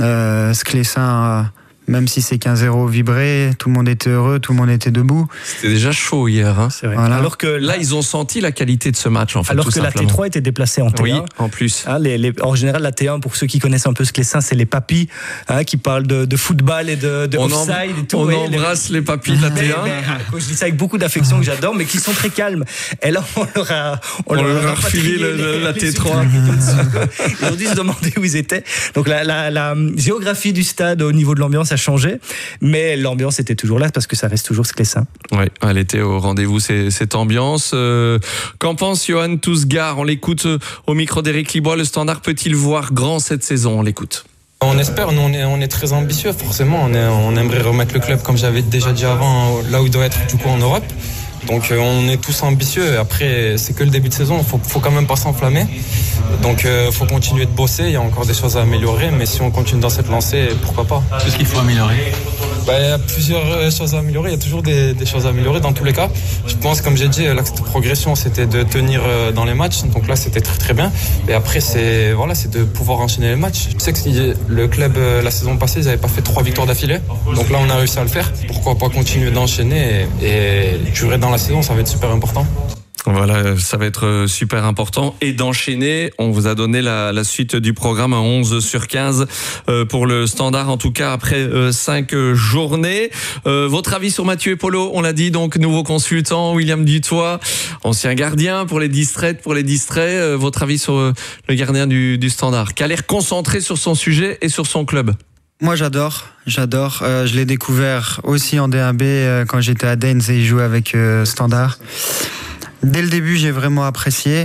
Sclessin même si c'est 15-0 vibré, tout le monde était heureux, tout le monde était debout. C'était déjà chaud hier. Hein. C'est vrai. Voilà. Alors que là, ils ont senti la qualité de ce match, en fait. Alors que la T3 était déplacée en T1. Oui, en plus. En général, la T1, pour ceux qui connaissent un peu Sclessin, c'est les papis qui parlent de football et de offside et tout. On embrasse les papis de la T1. Je dis ça avec beaucoup d'affection que j'adore, mais qui sont très calmes. Et là, on leur a refilé la T3. Ils ont dû se demander où ils étaient. Donc la géographie du stade au niveau de l'ambiance a changé, mais l'ambiance était toujours là parce que ça reste toujours Sclessin. Oui, elle était au rendez-vous, cette ambiance. Qu'en pense Johan Tousgar? On l'écoute au micro d'Éric Libois. Le Standard peut-il voir grand cette saison? On l'écoute. On espère, nous on est très ambitieux forcément, on aimerait remettre le club comme j'avais déjà dit avant, là où il doit être du coup en Europe. Donc on est tous ambitieux, après c'est que le début de saison, faut quand même pas s'enflammer. Donc faut continuer de bosser, il y a encore des choses à améliorer, mais si on continue dans cette lancée, pourquoi pas. Qu'est-ce qu'il faut améliorer? Il y a plusieurs choses à améliorer, il y a toujours des choses à améliorer dans tous les cas. Je pense, comme j'ai dit, l'axe de progression c'était de tenir dans les matchs, donc là c'était très très bien. Et après c'est de pouvoir enchaîner les matchs. Je sais que le club la saison passée ils n'avaient pas fait 3 victoires d'affilée, donc là on a réussi à le faire. Pourquoi pas continuer d'enchaîner et durer dans la saison, ça va être super important. Voilà, ça va être super important et d'enchaîner. On vous a donné la suite du programme à 11 sur 15 pour le Standard, en tout cas après 5 journées. Votre avis sur Mathieu Epolo? On l'a dit, donc nouveau consultant, William Dutoit, ancien gardien pour les distraits. Votre avis sur le gardien du Standard, qui a l'air concentré sur son sujet et sur son club? Moi j'adore. Je l'ai découvert aussi en DAB quand j'étais à Dens et il jouait avec Standard. Dès le début, j'ai vraiment apprécié.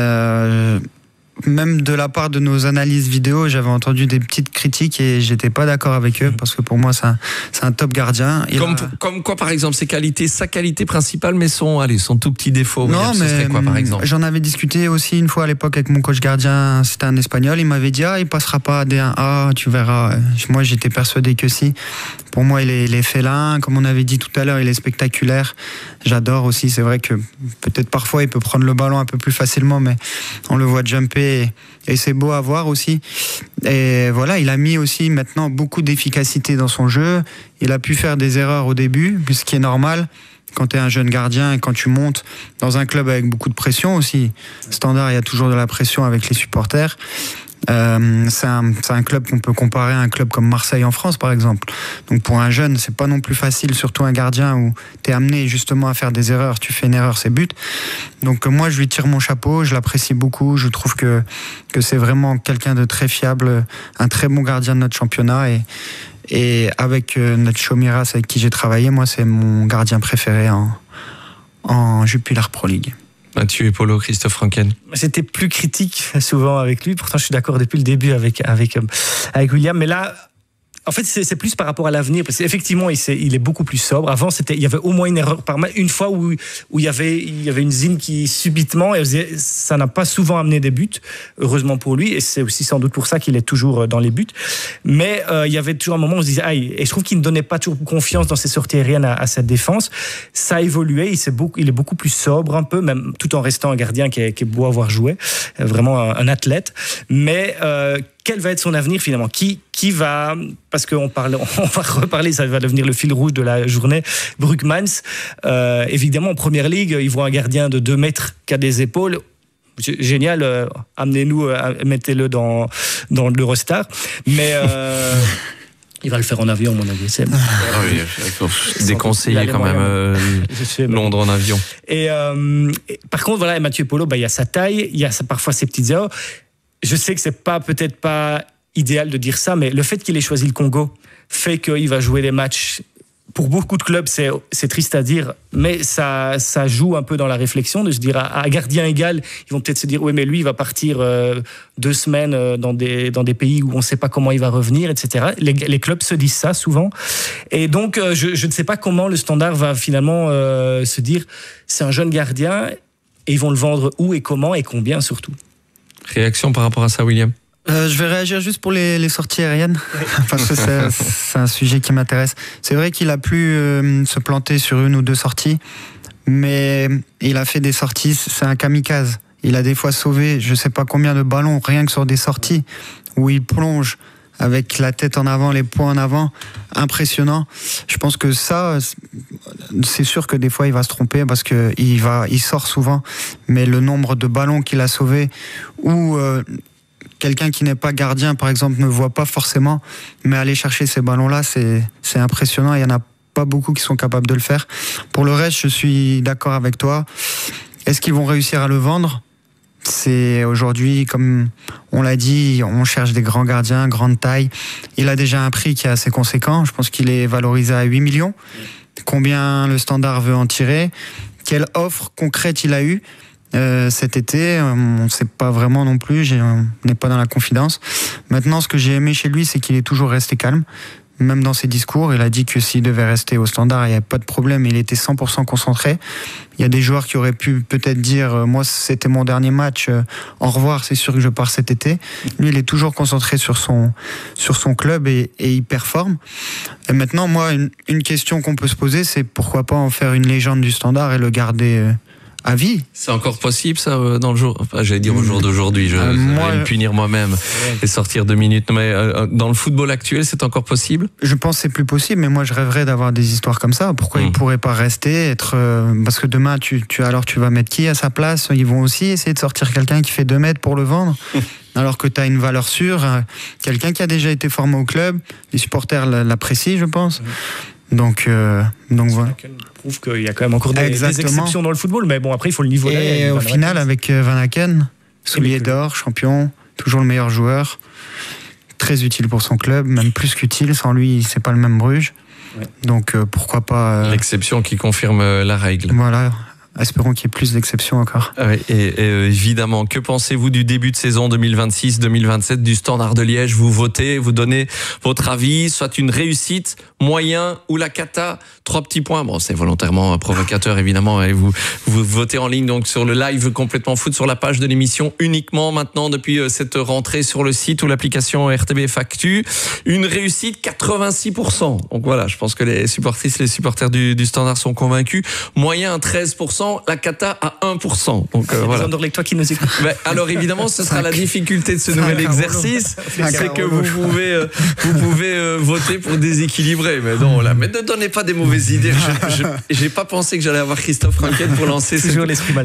Même de la part de nos analyses vidéo, j'avais entendu des petites critiques et j'étais pas d'accord avec eux parce que pour moi, c'est un top gardien. Comme quoi, par exemple, sa qualité principale, mais son tout petit défaut. Non, mais ce serait quoi, par exemple? J'en avais discuté aussi une fois à l'époque avec mon coach gardien, c'était un Espagnol. Il m'avait dit, il passera pas à D1A, tu verras. Moi, j'étais persuadé que si. Pour moi, il est félin. Comme on avait dit tout à l'heure, il est spectaculaire. J'adore aussi. C'est vrai que peut-être parfois, il peut prendre le ballon un peu plus facilement, mais on le voit jumper et c'est beau à voir aussi. Et voilà, il a mis aussi maintenant beaucoup d'efficacité dans son jeu. Il a pu faire des erreurs au début, ce qui est normal quand tu es un jeune gardien et quand tu montes dans un club avec beaucoup de pression aussi. Standard, il y a toujours de la pression avec les supporters. C'est un club qu'on peut comparer à un club comme Marseille en France par exemple. Donc pour un jeune c'est pas non plus facile, surtout un gardien où tu es amené justement à faire des erreurs, tu fais une erreur c'est but. Donc moi je lui tire mon chapeau, je l'apprécie beaucoup, je trouve que c'est vraiment quelqu'un de très fiable, un très bon gardien de notre championnat et avec notre Chomiras avec qui j'ai travaillé, moi c'est mon gardien préféré en Jupiler Pro League. Mathieu Epolo, Christophe Franken. C'était plus critique souvent avec lui. Pourtant, je suis d'accord depuis le début avec William. Mais là, En fait, c'est plus par rapport à l'avenir, parce qu'effectivement, il est beaucoup plus sobre. Avant, il y avait au moins une erreur par match. Une fois où il y avait une zine qui, subitement, ça n'a pas souvent amené des buts, heureusement pour lui, et c'est aussi sans doute pour ça qu'il est toujours dans les buts. Mais il y avait toujours un moment où on se disait, aïe, et je trouve qu'il ne donnait pas toujours confiance dans ses sorties aériennes à cette défense. Ça a évolué, il est beaucoup plus sobre un peu, même tout en restant un gardien qui est beau à voir jouer, vraiment un athlète. Mais quel va être son avenir finalement ? Qui va, parce on va reparler, ça va devenir le fil rouge de la journée, Brugmans. Évidemment, en première ligue, ils voient un gardien de 2 mètres qui a des épaules. Génial, amenez-nous, mettez-le dans l'Eurostar. Mais il va le faire en avion, à mon avis. C'est déconseillé quand même Londres en avion. Et par contre, voilà, Mathieu Polo, il y a sa taille, il y a parfois ses petites erreurs. Je sais que c'est peut-être pas idéal de dire ça, mais le fait qu'il ait choisi le Congo fait qu'il va jouer des matchs. Pour beaucoup de clubs, c'est triste à dire, mais ça joue un peu dans la réflexion de se dire à gardien égal, ils vont peut-être se dire oui, mais lui il va partir 2 semaines dans des pays où on ne sait pas comment il va revenir, etc. Les clubs se disent ça souvent, et donc je ne sais pas comment le Standard va finalement se dire c'est un jeune gardien et ils vont le vendre où et comment et combien surtout. Réaction par rapport à ça, William? Je vais réagir juste pour les sorties aériennes, parce que c'est un sujet qui m'intéresse. C'est vrai qu'il a pu se planter sur 1 ou 2 sorties, mais il a fait des sorties, c'est un kamikaze. Il a des fois sauvé je ne sais pas combien de ballons, rien que sur des sorties, où il plonge avec la tête en avant, les poings en avant, impressionnant. Je pense que ça, c'est sûr que des fois il va se tromper parce qu'il sort souvent, mais le nombre de ballons qu'il a sauvés, ou quelqu'un qui n'est pas gardien par exemple ne voit pas forcément, mais aller chercher ces ballons-là, c'est impressionnant. Il n'y en a pas beaucoup qui sont capables de le faire. Pour le reste, je suis d'accord avec toi. Est-ce qu'ils vont réussir à le vendre ? C'est aujourd'hui, comme on l'a dit, on cherche des grands gardiens, grande taille. Il a déjà un prix qui est assez conséquent. Je pense qu'il est valorisé à 8 millions. Combien le Standard veut en tirer ? Quelle offre concrète il a eue cet été ? On ne sait pas vraiment non plus. On n'est pas dans la confidence. Maintenant, ce que j'ai aimé chez lui, c'est qu'il est toujours resté calme. Même dans ses discours, il a dit que s'il devait rester au Standard, il n'y avait pas de problème, il était 100% concentré. Il y a des joueurs qui auraient pu peut-être dire moi c'était mon dernier match, au revoir, c'est sûr que je pars cet été. Lui il est toujours concentré sur son club et il performe. Et maintenant moi une question qu'on peut se poser, c'est pourquoi pas en faire une légende du Standard et le garder à vie. C'est encore possible ça dans le jour, enfin, j'allais dire au jour d'aujourd'hui, je vais me punir moi-même et sortir 2 minutes, mais dans le football actuel c'est encore possible? Je pense que c'est plus possible, mais moi je rêverais d'avoir des histoires comme ça. Pourquoi ils pourraient pas rester, parce que demain tu vas mettre qui à sa place? Ils vont aussi essayer de sortir quelqu'un qui fait 2 mètres pour le vendre alors que tu as une valeur sûre, quelqu'un qui a déjà été formé au club, les supporters l'apprécient je pense. Donc voilà. Prouve qu'il y a quand même encore des exceptions dans le football, mais bon, après il faut le niveau. Et au final, avec Van Aken, soulier d'or, champion, toujours le meilleur joueur, très utile pour son club, même plus qu'utile. Sans lui, c'est pas le même Bruges. Ouais. Donc pourquoi pas. L'exception qui confirme la règle. Voilà. Espérons qu'il y ait plus d'exceptions encore. Et évidemment, que pensez-vous du début de saison 2026-2027 du Standard de Liège? Vous votez, vous donnez votre avis, soit une réussite, moyen ou la cata. 3 petits points. Bon, c'est volontairement provocateur évidemment. Et vous votez en ligne donc sur le live complètement foot sur la page de l'émission uniquement maintenant depuis cette rentrée sur le site ou l'application RTBF Actu. Une réussite 86%. Donc voilà, je pense que les supporters du Standard sont convaincus. Moyen 13%. La cata à 1%. Donc voilà. Toi qui nous écoute. Alors évidemment, ce sera la difficulté de ce nouvel exercice, c'est que vous pouvez voter pour déséquilibrer. Mais non, là, mais ne donnez pas des mauvaises idées. J'ai pas pensé que j'allais avoir Christophe Franken pour lancer cette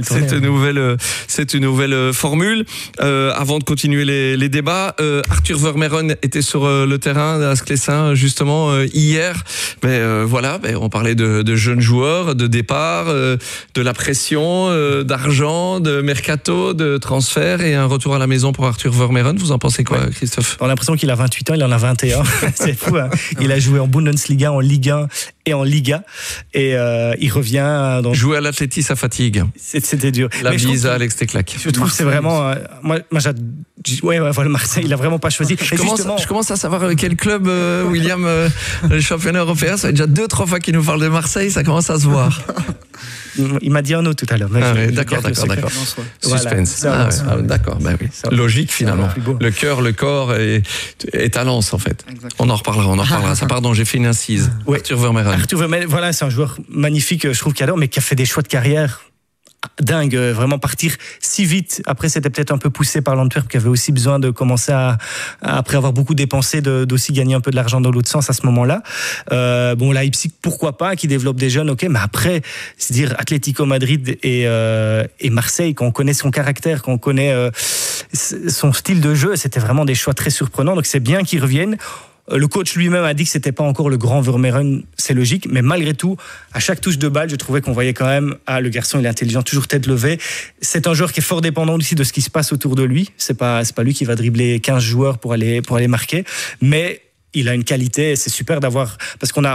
nouvelle formule. Avant de continuer les débats, Arthur Vermeeren était sur le terrain à Sclessin justement hier. On parlait de jeunes joueurs, de départ, de la pression, d'argent, de mercato, de transfert et un retour à la maison pour Arthur Vermeeren. Vous en pensez quoi, Christophe? On a l'impression qu'il a 28 ans, il en a 21. C'est fou, hein. Il a joué en Bundesliga, en Ligue 1 et en Liga. Et il revient dans... Jouer à l'Athletic, ça fatigue. C'était dur. La bise à Alex Teclac. Je trouve que c'est vraiment... moi voilà, Marseille, il a vraiment pas choisi. Je commence à savoir quel club, William, le championnat européen. Ça fait déjà 2-3 fois qu'il nous parle de Marseille, ça commence à se voir. Il m'a dit un autre tout à l'heure. D'accord. Suspense. D'accord, bah oui. Logique finalement. Le cœur, le corps est à Lens en fait. Exactement. On en reparlera. Ça, pardon, j'ai fait une incise. Arthur Vermeeren. Voilà, c'est un joueur magnifique, je trouve qu'il adore, mais qui a fait des choix de carrière dingue, vraiment partir si vite. Après, c'était peut-être un peu poussé par l'Antwerp qui avait aussi besoin de commencer après avoir beaucoup dépensé, d'aussi gagner un peu de l'argent dans l'autre sens à ce moment-là. Leipzig, pourquoi pas, qui développe des jeunes, ok, mais après, c'est dire Atlético Madrid et Marseille, quand on connaît son caractère, quand on connaît son style de jeu, c'était vraiment des choix très surprenants. Donc c'est bien qu'ils reviennent. Le coach lui-même a dit que c'était pas encore le grand Vermeeren, c'est logique, mais malgré tout, à chaque touche de balle, je trouvais qu'on voyait quand même, le garçon, il est intelligent, toujours tête levée. C'est un joueur qui est fort dépendant aussi de ce qui se passe autour de lui. C'est pas lui qui va dribbler 15 joueurs pour aller marquer, mais il a une qualité, c'est super d'avoir, parce qu'on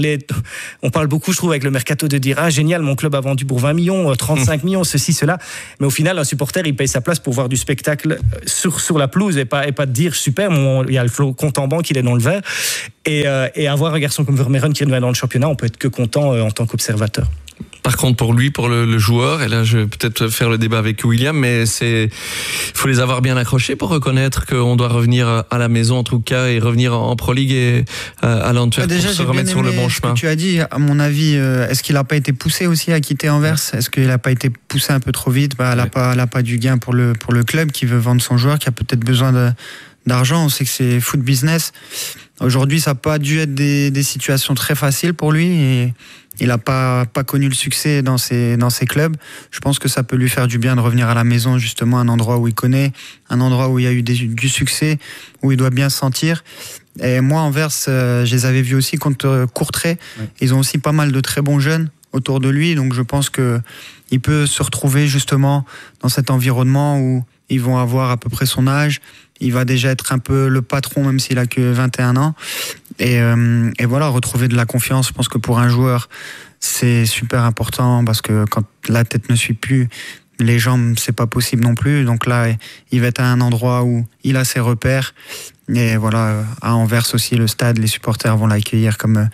parle beaucoup, je trouve, avec le mercato de dire, génial, mon club a vendu pour 20 millions, 35 millions, ceci, cela. Mais au final, un supporter, il paye sa place pour voir du spectacle sur la pelouse et pas de dire, super, il y a le compte en banque, il est dans le vert. Et avoir un garçon comme Vermeeren qui est dans le championnat, on peut être que content en tant qu'observateur. Par contre, pour lui, pour le joueur, et là je vais peut-être faire le débat avec William, mais il faut les avoir bien accrochés pour reconnaître qu'on doit revenir à la maison en tout cas et revenir en Pro League et à l'Antwerp pour se remettre sur le bon chemin. Que tu as dit, à mon avis, est-ce qu'il n'a pas été poussé aussi à quitter Anvers ? Est-ce qu'il n'a pas été poussé un peu trop vite ? Elle n'a pas du gain pour le club qui veut vendre son joueur, qui a peut-être besoin d'argent. On sait que c'est foot business. Aujourd'hui, ça n'a pas dû être des situations très faciles pour lui et il n'a pas connu le succès dans ses clubs. Je pense que ça peut lui faire du bien de revenir à la maison, justement, un endroit où il connaît, un endroit où il y a eu du succès, où il doit bien se sentir. Et moi, Anvers, je les avais vus aussi contre Courtrai. Ouais. Ils ont aussi pas mal de très bons jeunes autour de lui, donc je pense qu'il peut se retrouver justement dans cet environnement où ils vont avoir à peu près son âge. Il va déjà être un peu le patron, même s'il a que 21 ans. Et voilà, retrouver de la confiance. Je pense que pour un joueur, c'est super important parce que quand la tête ne suit plus, les jambes, c'est pas possible non plus. Donc là, il va être à un endroit où il a ses repères. Et voilà, à Anvers aussi, le stade, les supporters vont l'accueillir comme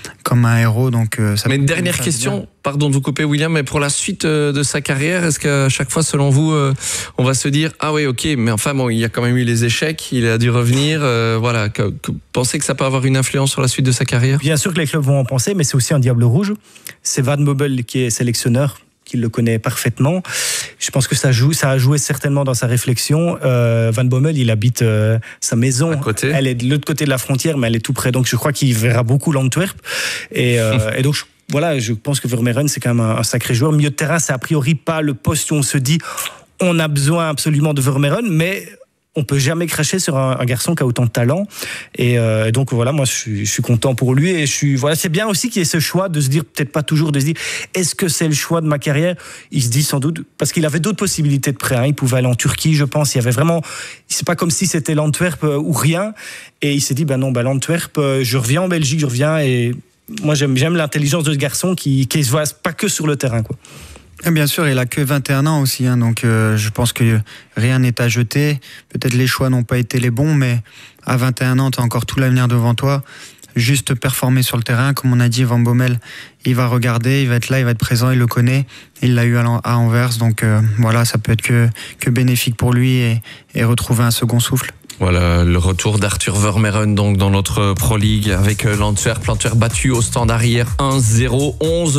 un héros. Donc, mais une dernière question, pardon de vous couper William, mais pour la suite de sa carrière, est-ce qu'à chaque fois, selon vous, on va se dire, ah oui, ok, mais enfin bon, il y a quand même eu les échecs, il a dû revenir, voilà, pensez que ça peut avoir une influence sur la suite de sa carrière ? Bien sûr que les clubs vont en penser, mais c'est aussi un diable rouge. C'est Van Bommel qui est sélectionneur, qui le connaît parfaitement. Je pense que ça a joué certainement dans sa réflexion. Van Bommel, il habite sa maison. Elle est de l'autre côté de la frontière, mais elle est tout près. Donc je crois qu'il verra beaucoup l'Antwerp. Et donc voilà, je pense que Vermeeren, c'est quand même un sacré joueur. Milieu de terrain, c'est a priori pas le poste où on se dit on a besoin absolument de Vermeeren, mais on peut jamais cracher sur un garçon qui a autant de talent. Et donc voilà, moi je suis content pour lui et c'est bien aussi qu'il y ait ce choix de se dire, peut-être pas toujours de se dire, est-ce que c'est le choix de ma carrière ? Il se dit sans doute, parce qu'il avait d'autres possibilités de prêt. Il pouvait aller en Turquie, je pense. Il y avait vraiment, c'est pas comme si c'était l'Antwerp ou rien. Et il s'est dit, l'Antwerp, je reviens en Belgique, je reviens. Et moi j'aime l'intelligence de ce garçon qui se voit pas que sur le terrain, quoi. Et bien sûr, il a que 21 ans aussi, donc je pense que rien n'est à jeter. Peut-être les choix n'ont pas été les bons, mais à 21 ans, tu as encore tout l'avenir devant toi. Juste performer sur le terrain, comme on a dit, Van Bommel, il va regarder, il va être là, il va être présent, il le connaît. Il l'a eu à Anvers, donc voilà, ça peut être que bénéfique pour lui et retrouver un second souffle. Voilà, le retour d'Arthur Vermeeren donc dans notre Pro League avec l'Antwerp battu au Standard hier 1-0,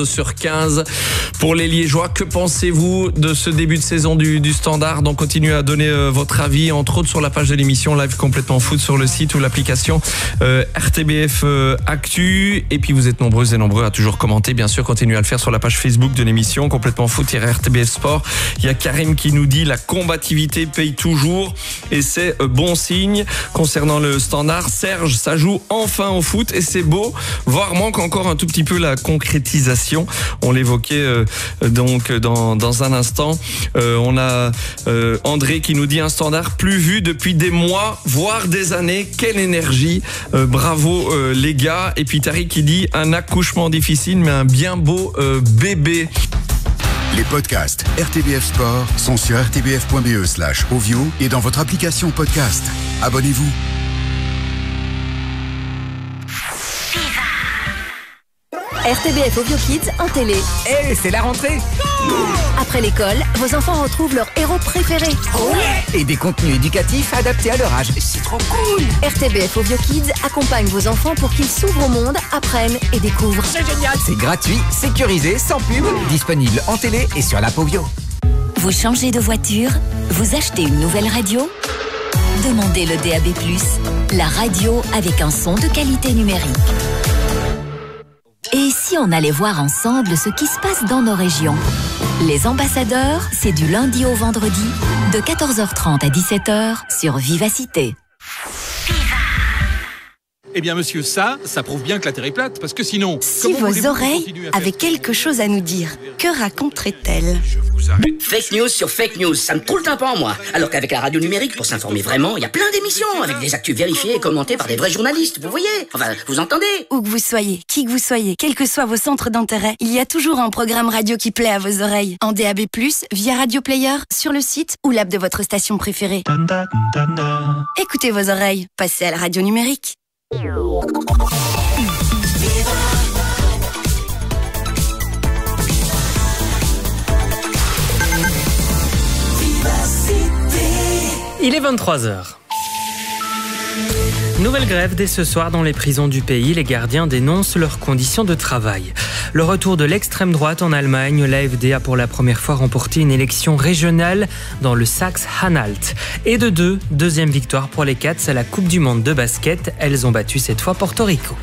11/15 pour les Liégeois. Que pensez-vous de ce début de saison du Standard ? Donc continuez à donner votre avis, entre autres sur la page de l'émission Live Complètement Foot sur le site ou l'application RTBF Actu. Et puis vous êtes nombreuses et nombreux à toujours commenter, bien sûr, continuez à le faire sur la page Facebook de l'émission Complètement Foot-RTBF Sport. Il y a Karim qui nous dit la combativité paye toujours et c'est bon consignes concernant le Standard. Serge, ça joue enfin au foot et c'est beau, voire manque encore un tout petit peu la concrétisation. On l'évoquait donc dans un instant. On a André qui nous dit un Standard plus vu depuis des mois, voire des années. Quelle énergie, bravo les gars. Et puis Tariq qui dit un accouchement difficile mais un bien beau bébé. Les podcasts RTBF Sport sont sur rtbf.be/ovio et dans votre application podcast. Abonnez-vous. RTBF Ovio Kids en télé. C'est la rentrée. Après l'école, vos enfants retrouvent leur héros préféré. Et des contenus éducatifs adaptés à leur âge. C'est trop cool. RTBF Ovio Kids accompagne vos enfants pour qu'ils s'ouvrent au monde, apprennent et découvrent. C'est génial. C'est gratuit, sécurisé, sans pub, disponible en télé et sur l'app Ovio. Vous changez de voiture? Vous achetez une nouvelle radio? Demandez le DAB+, la radio avec un son de qualité numérique. Et si on allait voir ensemble ce qui se passe dans nos régions? Les ambassadeurs, c'est du lundi au vendredi, de 14h30 à 17h sur Vivacité. Eh bien, monsieur, ça prouve bien que la Terre est plate, parce que sinon... Si vos oreilles avaient quelque chose à nous dire, que raconterait-elle? Fake news sur fake news, ça me troule le tympan, moi. Alors qu'avec la radio numérique, pour s'informer vraiment, il y a plein d'émissions, avec des actus vérifiés et commentées par des vrais journalistes, vous voyez? Enfin, vous entendez? Où que vous soyez, qui que vous soyez, quels que soient vos centres d'intérêt, il y a toujours un programme radio qui plaît à vos oreilles. En DAB+, via Radio Player, sur le site ou l'app de votre station préférée. Écoutez vos oreilles, passez à la radio numérique. Il est 23h. Nouvelle grève dès ce soir dans les prisons du pays. Les gardiens dénoncent leurs conditions de travail. Le retour de l'extrême droite en Allemagne, l'AfD a pour la première fois remporté une élection régionale dans le Saxe-Anhalt. Et de deuxième victoire pour les Cats à la Coupe du Monde de basket. Elles ont battu cette fois Porto Rico.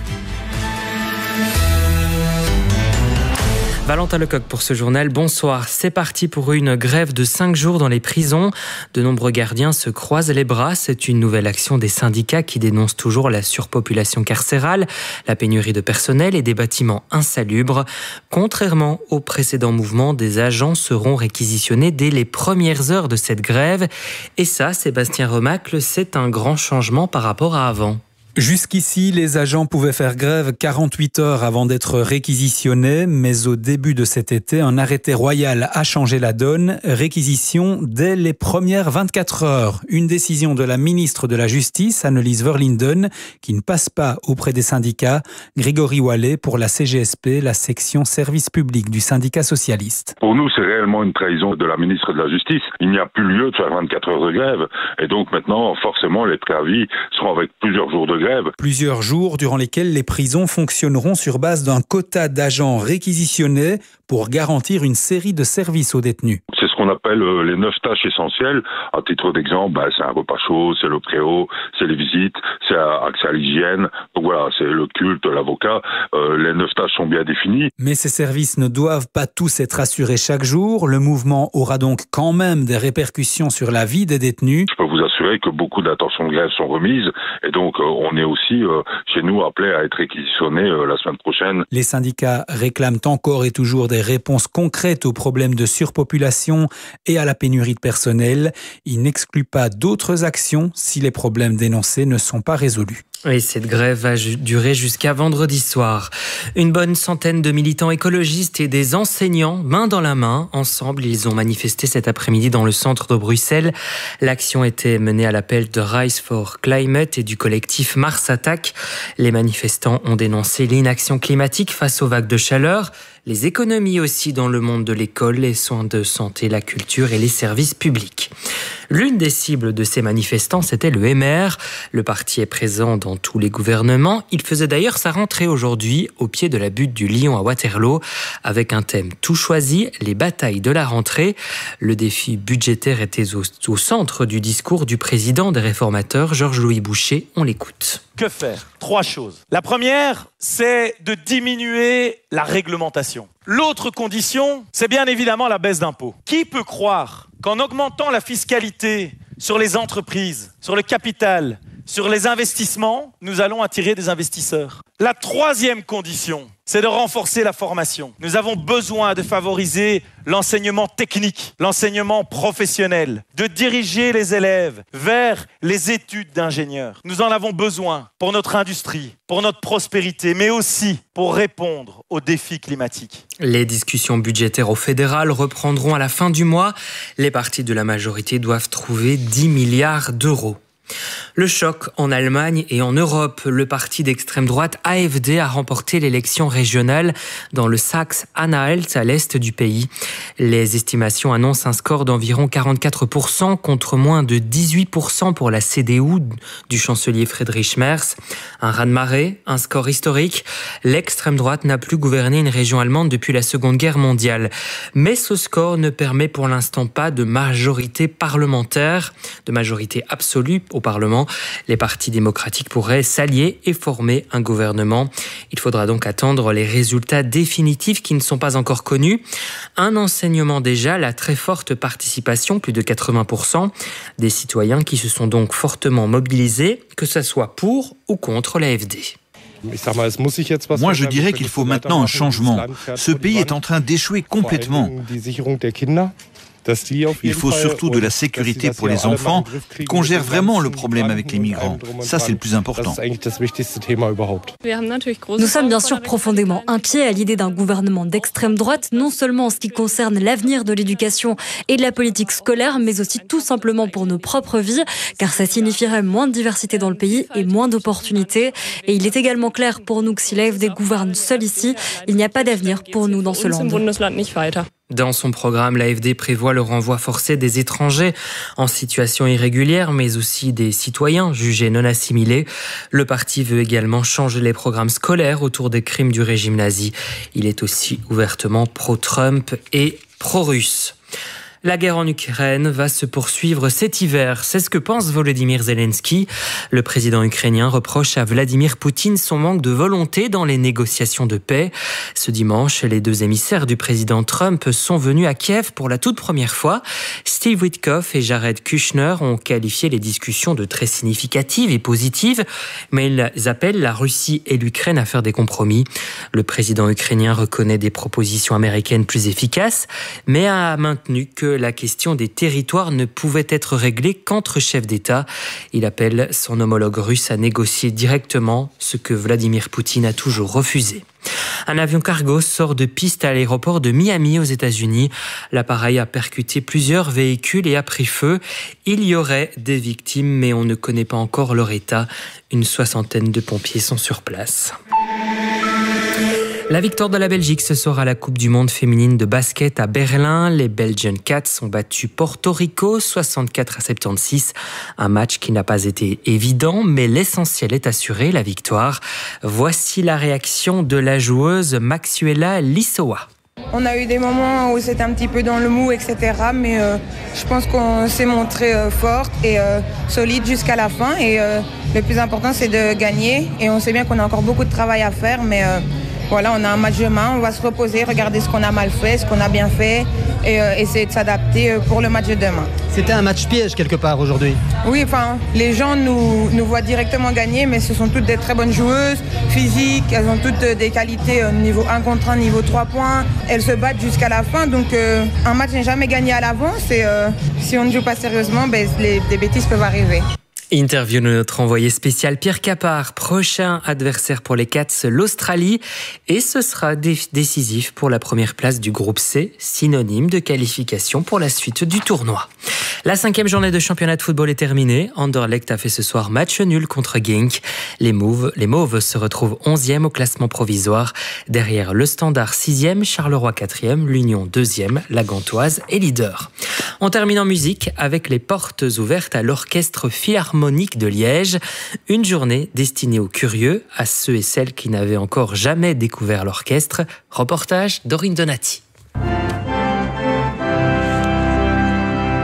Valentin Lecoq pour ce journal. Bonsoir. C'est parti pour une grève de 5 jours dans les prisons. De nombreux gardiens se croisent les bras. C'est une nouvelle action des syndicats qui dénoncent toujours la surpopulation carcérale, la pénurie de personnel et des bâtiments insalubres. Contrairement au précédent mouvement, des agents seront réquisitionnés dès les premières heures de cette grève. Et ça, Sébastien Remacle, c'est un grand changement par rapport à avant. Jusqu'ici, les agents pouvaient faire grève 48 heures avant d'être réquisitionnés, mais au début de cet été, un arrêté royal a changé la donne. Réquisition dès les premières 24 heures. Une décision de la ministre de la Justice, Annelies Verlinden, qui ne passe pas auprès des syndicats. Grégory Wallet pour la CGSP, la section service public du syndicat socialiste. Pour nous, c'est réellement une trahison de la ministre de la Justice. Il n'y a plus lieu de faire 24 heures de grève. Et donc maintenant, forcément, les préavis seront avec plusieurs jours de grève. Plusieurs jours durant lesquels les prisons fonctionneront sur base d'un quota d'agents réquisitionnés pour garantir une série de services aux détenus. C'est ce qu'on appelle les 9 tâches essentielles. À titre d'exemple, c'est un repas chaud, c'est le préau, c'est les visites, c'est accès à l'hygiène. Donc voilà, c'est le culte, l'avocat. Les 9 tâches sont bien définies. Mais ces services ne doivent pas tous être assurés chaque jour. Le mouvement aura donc quand même des répercussions sur la vie des détenus. Je peux vous assurer que beaucoup d'intentions de grève sont remises. Et donc, on est aussi, chez nous, appelés à être réquisitionnés la semaine prochaine. Les syndicats réclament encore et toujours des réponses concrètes aux problèmes de surpopulation et à la pénurie de personnel. Ils n'excluent pas d'autres actions si les problèmes dénoncés ne sont pas résolus. Et cette grève va durer jusqu'à vendredi soir. Une bonne centaine de militants écologistes et des enseignants, main dans la main, ensemble, ils ont manifesté cet après-midi dans le centre de Bruxelles. L'action était menée à l'appel de Rise for Climate et du collectif Mars Attack. Les manifestants ont dénoncé l'inaction climatique face aux vagues de chaleur, les économies aussi dans le monde de l'école, les soins de santé, la culture et les services publics. L'une des cibles de ces manifestants, c'était le MR. Le parti est présent dans tous les gouvernements. Il faisait d'ailleurs sa rentrée aujourd'hui au pied de la butte du Lion à Waterloo avec un thème tout choisi, les batailles de la rentrée. Le défi budgétaire était au centre du discours du président des réformateurs, Georges-Louis Boucher. On l'écoute. Que faire? 3 choses. La première, c'est de diminuer la réglementation. L'autre condition, c'est bien évidemment la baisse d'impôts. Qui peut croire qu'en augmentant la fiscalité sur les entreprises, sur le capital, sur les investissements, nous allons attirer des investisseurs. La troisième condition, c'est de renforcer la formation. Nous avons besoin de favoriser l'enseignement technique, l'enseignement professionnel, de diriger les élèves vers les études d'ingénieurs. Nous en avons besoin pour notre industrie, pour notre prospérité, mais aussi pour répondre aux défis climatiques. Les discussions budgétaires au fédéral reprendront à la fin du mois. Les partis de la majorité doivent trouver 10 milliards d'euros. Le choc en Allemagne et en Europe. Le parti d'extrême droite AfD a remporté l'élection régionale dans le Saxe-Anhalt à l'est du pays. Les estimations annoncent un score d'environ 44% contre moins de 18% pour la CDU du chancelier Friedrich Merz. Un raz-de-marée, un score historique. L'extrême droite n'a plus gouverné une région allemande depuis la Seconde Guerre mondiale. Mais ce score ne permet pour l'instant pas de majorité parlementaire, de majorité absolue au Parlement. Les partis démocratiques pourraient s'allier et former un gouvernement. Il faudra donc attendre les résultats définitifs qui ne sont pas encore connus. Un enseignement déjà, la très forte participation, plus de 80%, des citoyens qui se sont donc fortement mobilisés, que ce soit pour ou contre l'AfD. Moi, je dirais qu'il faut maintenant un changement. Ce pays est en train d'échouer complètement. Il faut surtout de la sécurité pour les enfants, qu'on gère vraiment le problème avec les migrants. Ça, c'est le plus important. Nous sommes bien sûr profondément inquiets à l'idée d'un gouvernement d'extrême droite, non seulement en ce qui concerne l'avenir de l'éducation et de la politique scolaire, mais aussi tout simplement pour nos propres vies, car ça signifierait moins de diversité dans le pays et moins d'opportunités. Et il est également clair pour nous que si l'AfD gouverne seule ici, il n'y a pas d'avenir pour nous dans ce land. Dans son programme, l'AfD prévoit le renvoi forcé des étrangers en situation irrégulière, mais aussi des citoyens jugés non assimilés. Le parti veut également changer les programmes scolaires autour des crimes du régime nazi. Il est aussi ouvertement pro-Trump et pro-russe. La guerre en Ukraine va se poursuivre cet hiver. C'est ce que pense Volodymyr Zelensky. Le président ukrainien reproche à Vladimir Poutine son manque de volonté dans les négociations de paix. Ce dimanche, les deux émissaires du président Trump sont venus à Kiev pour la toute première fois. Steve Witkoff et Jared Kushner ont qualifié les discussions de très significatives et positives, mais ils appellent la Russie et l'Ukraine à faire des compromis. Le président ukrainien reconnaît des propositions américaines plus efficaces, mais a maintenu que la question des territoires ne pouvait être réglée qu'entre chefs d'État. Il appelle son homologue russe à négocier directement, ce que Vladimir Poutine a toujours refusé. Un avion cargo sort de piste à l'aéroport de Miami aux États-Unis. L'appareil a percuté plusieurs véhicules et a pris feu. Il y aurait des victimes, mais on ne connaît pas encore leur état. Une 60aine de pompiers sont sur place. La victoire de la Belgique ce soir à la Coupe du Monde féminine de basket à Berlin. Les Belgian Cats ont battu Porto Rico 64-76. Un match qui n'a pas été évident, mais l'essentiel est assuré, la victoire. Voici la réaction de la joueuse Maxuela Lissowa. On a eu des moments où c'était un petit peu dans le mou, etc. Mais je pense qu'on s'est montré fort et solide jusqu'à la fin. Et le plus important, c'est de gagner. Et on sait bien qu'on a encore beaucoup de travail à faire, mais voilà, on a un match demain, on va se reposer, regarder ce qu'on a mal fait, ce qu'on a bien fait et essayer de s'adapter pour le match de demain. C'était un match piège quelque part aujourd'hui. Oui, enfin, les gens nous voient directement gagner, mais ce sont toutes des très bonnes joueuses, physiques, elles ont toutes des qualités niveau 1 contre 1, niveau 3 points. Elles se battent jusqu'à la fin, donc un match n'est jamais gagné à l'avance et si on ne joue pas sérieusement, des bêtises peuvent arriver. Interview de notre envoyé spécial Pierre Capard. Prochain adversaire pour les Cats, l'Australie. Et ce sera décisif pour la première place du groupe C, synonyme de qualification pour la suite du tournoi. La 5e journée de championnat de football est terminée. Anderlecht a fait ce soir match nul contre Genk. Les Mauves se retrouvent 11e au classement provisoire. Derrière le Standard 6e, Charleroi 4e, l'Union 2e, la Gantoise est leader. On termine en musique avec les portes ouvertes à l'Orchestre Philharmonique de Liège. Une journée destinée aux curieux, à ceux et celles qui n'avaient encore jamais découvert l'orchestre. Reportage d'Aurine Donati.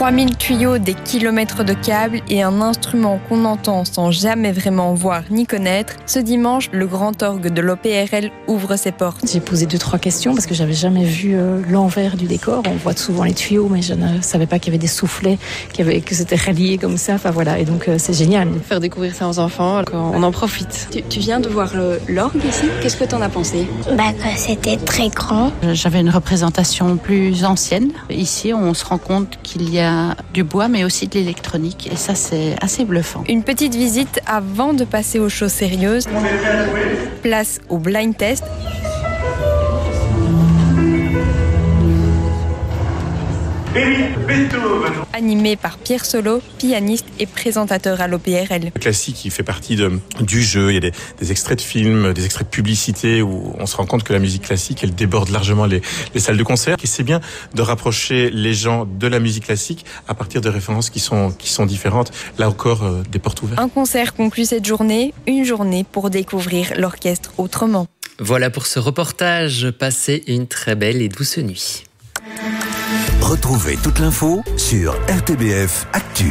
3000 tuyaux, des kilomètres de câbles et un instrument qu'on entend sans jamais vraiment voir ni connaître. Ce dimanche, le grand orgue de l'OPRL ouvre ses portes. J'ai posé 2-3 questions parce que j'avais jamais vu l'envers du décor. On voit souvent les tuyaux, mais je ne savais pas qu'il y avait des soufflets, que c'était relié comme ça. Enfin voilà, et donc c'est génial. Faire découvrir ça aux enfants, on en profite. Tu viens de voir l'orgue ici. Qu'est-ce que tu en as pensé? Que c'était très grand. J'avais une représentation plus ancienne. Ici, on se rend compte qu'il y a du bois, mais aussi de l'électronique. Et ça, c'est assez bluffant. Une petite visite avant de passer aux choses sérieuses. Place au blind test. Animé par Pierre Solo, pianiste et présentateur à l'OPRL. Le classique, il fait partie du jeu. Il y a des extraits de films, des extraits de publicité où on se rend compte que la musique classique, elle déborde largement les salles de concert. Et c'est bien de rapprocher les gens de la musique classique à partir de références qui sont différentes. Là encore, des portes ouvertes. Un concert conclut cette journée, une journée pour découvrir l'orchestre autrement. Voilà pour ce reportage. Passez une très belle et douce nuit. Retrouvez toute l'info sur RTBF Actu.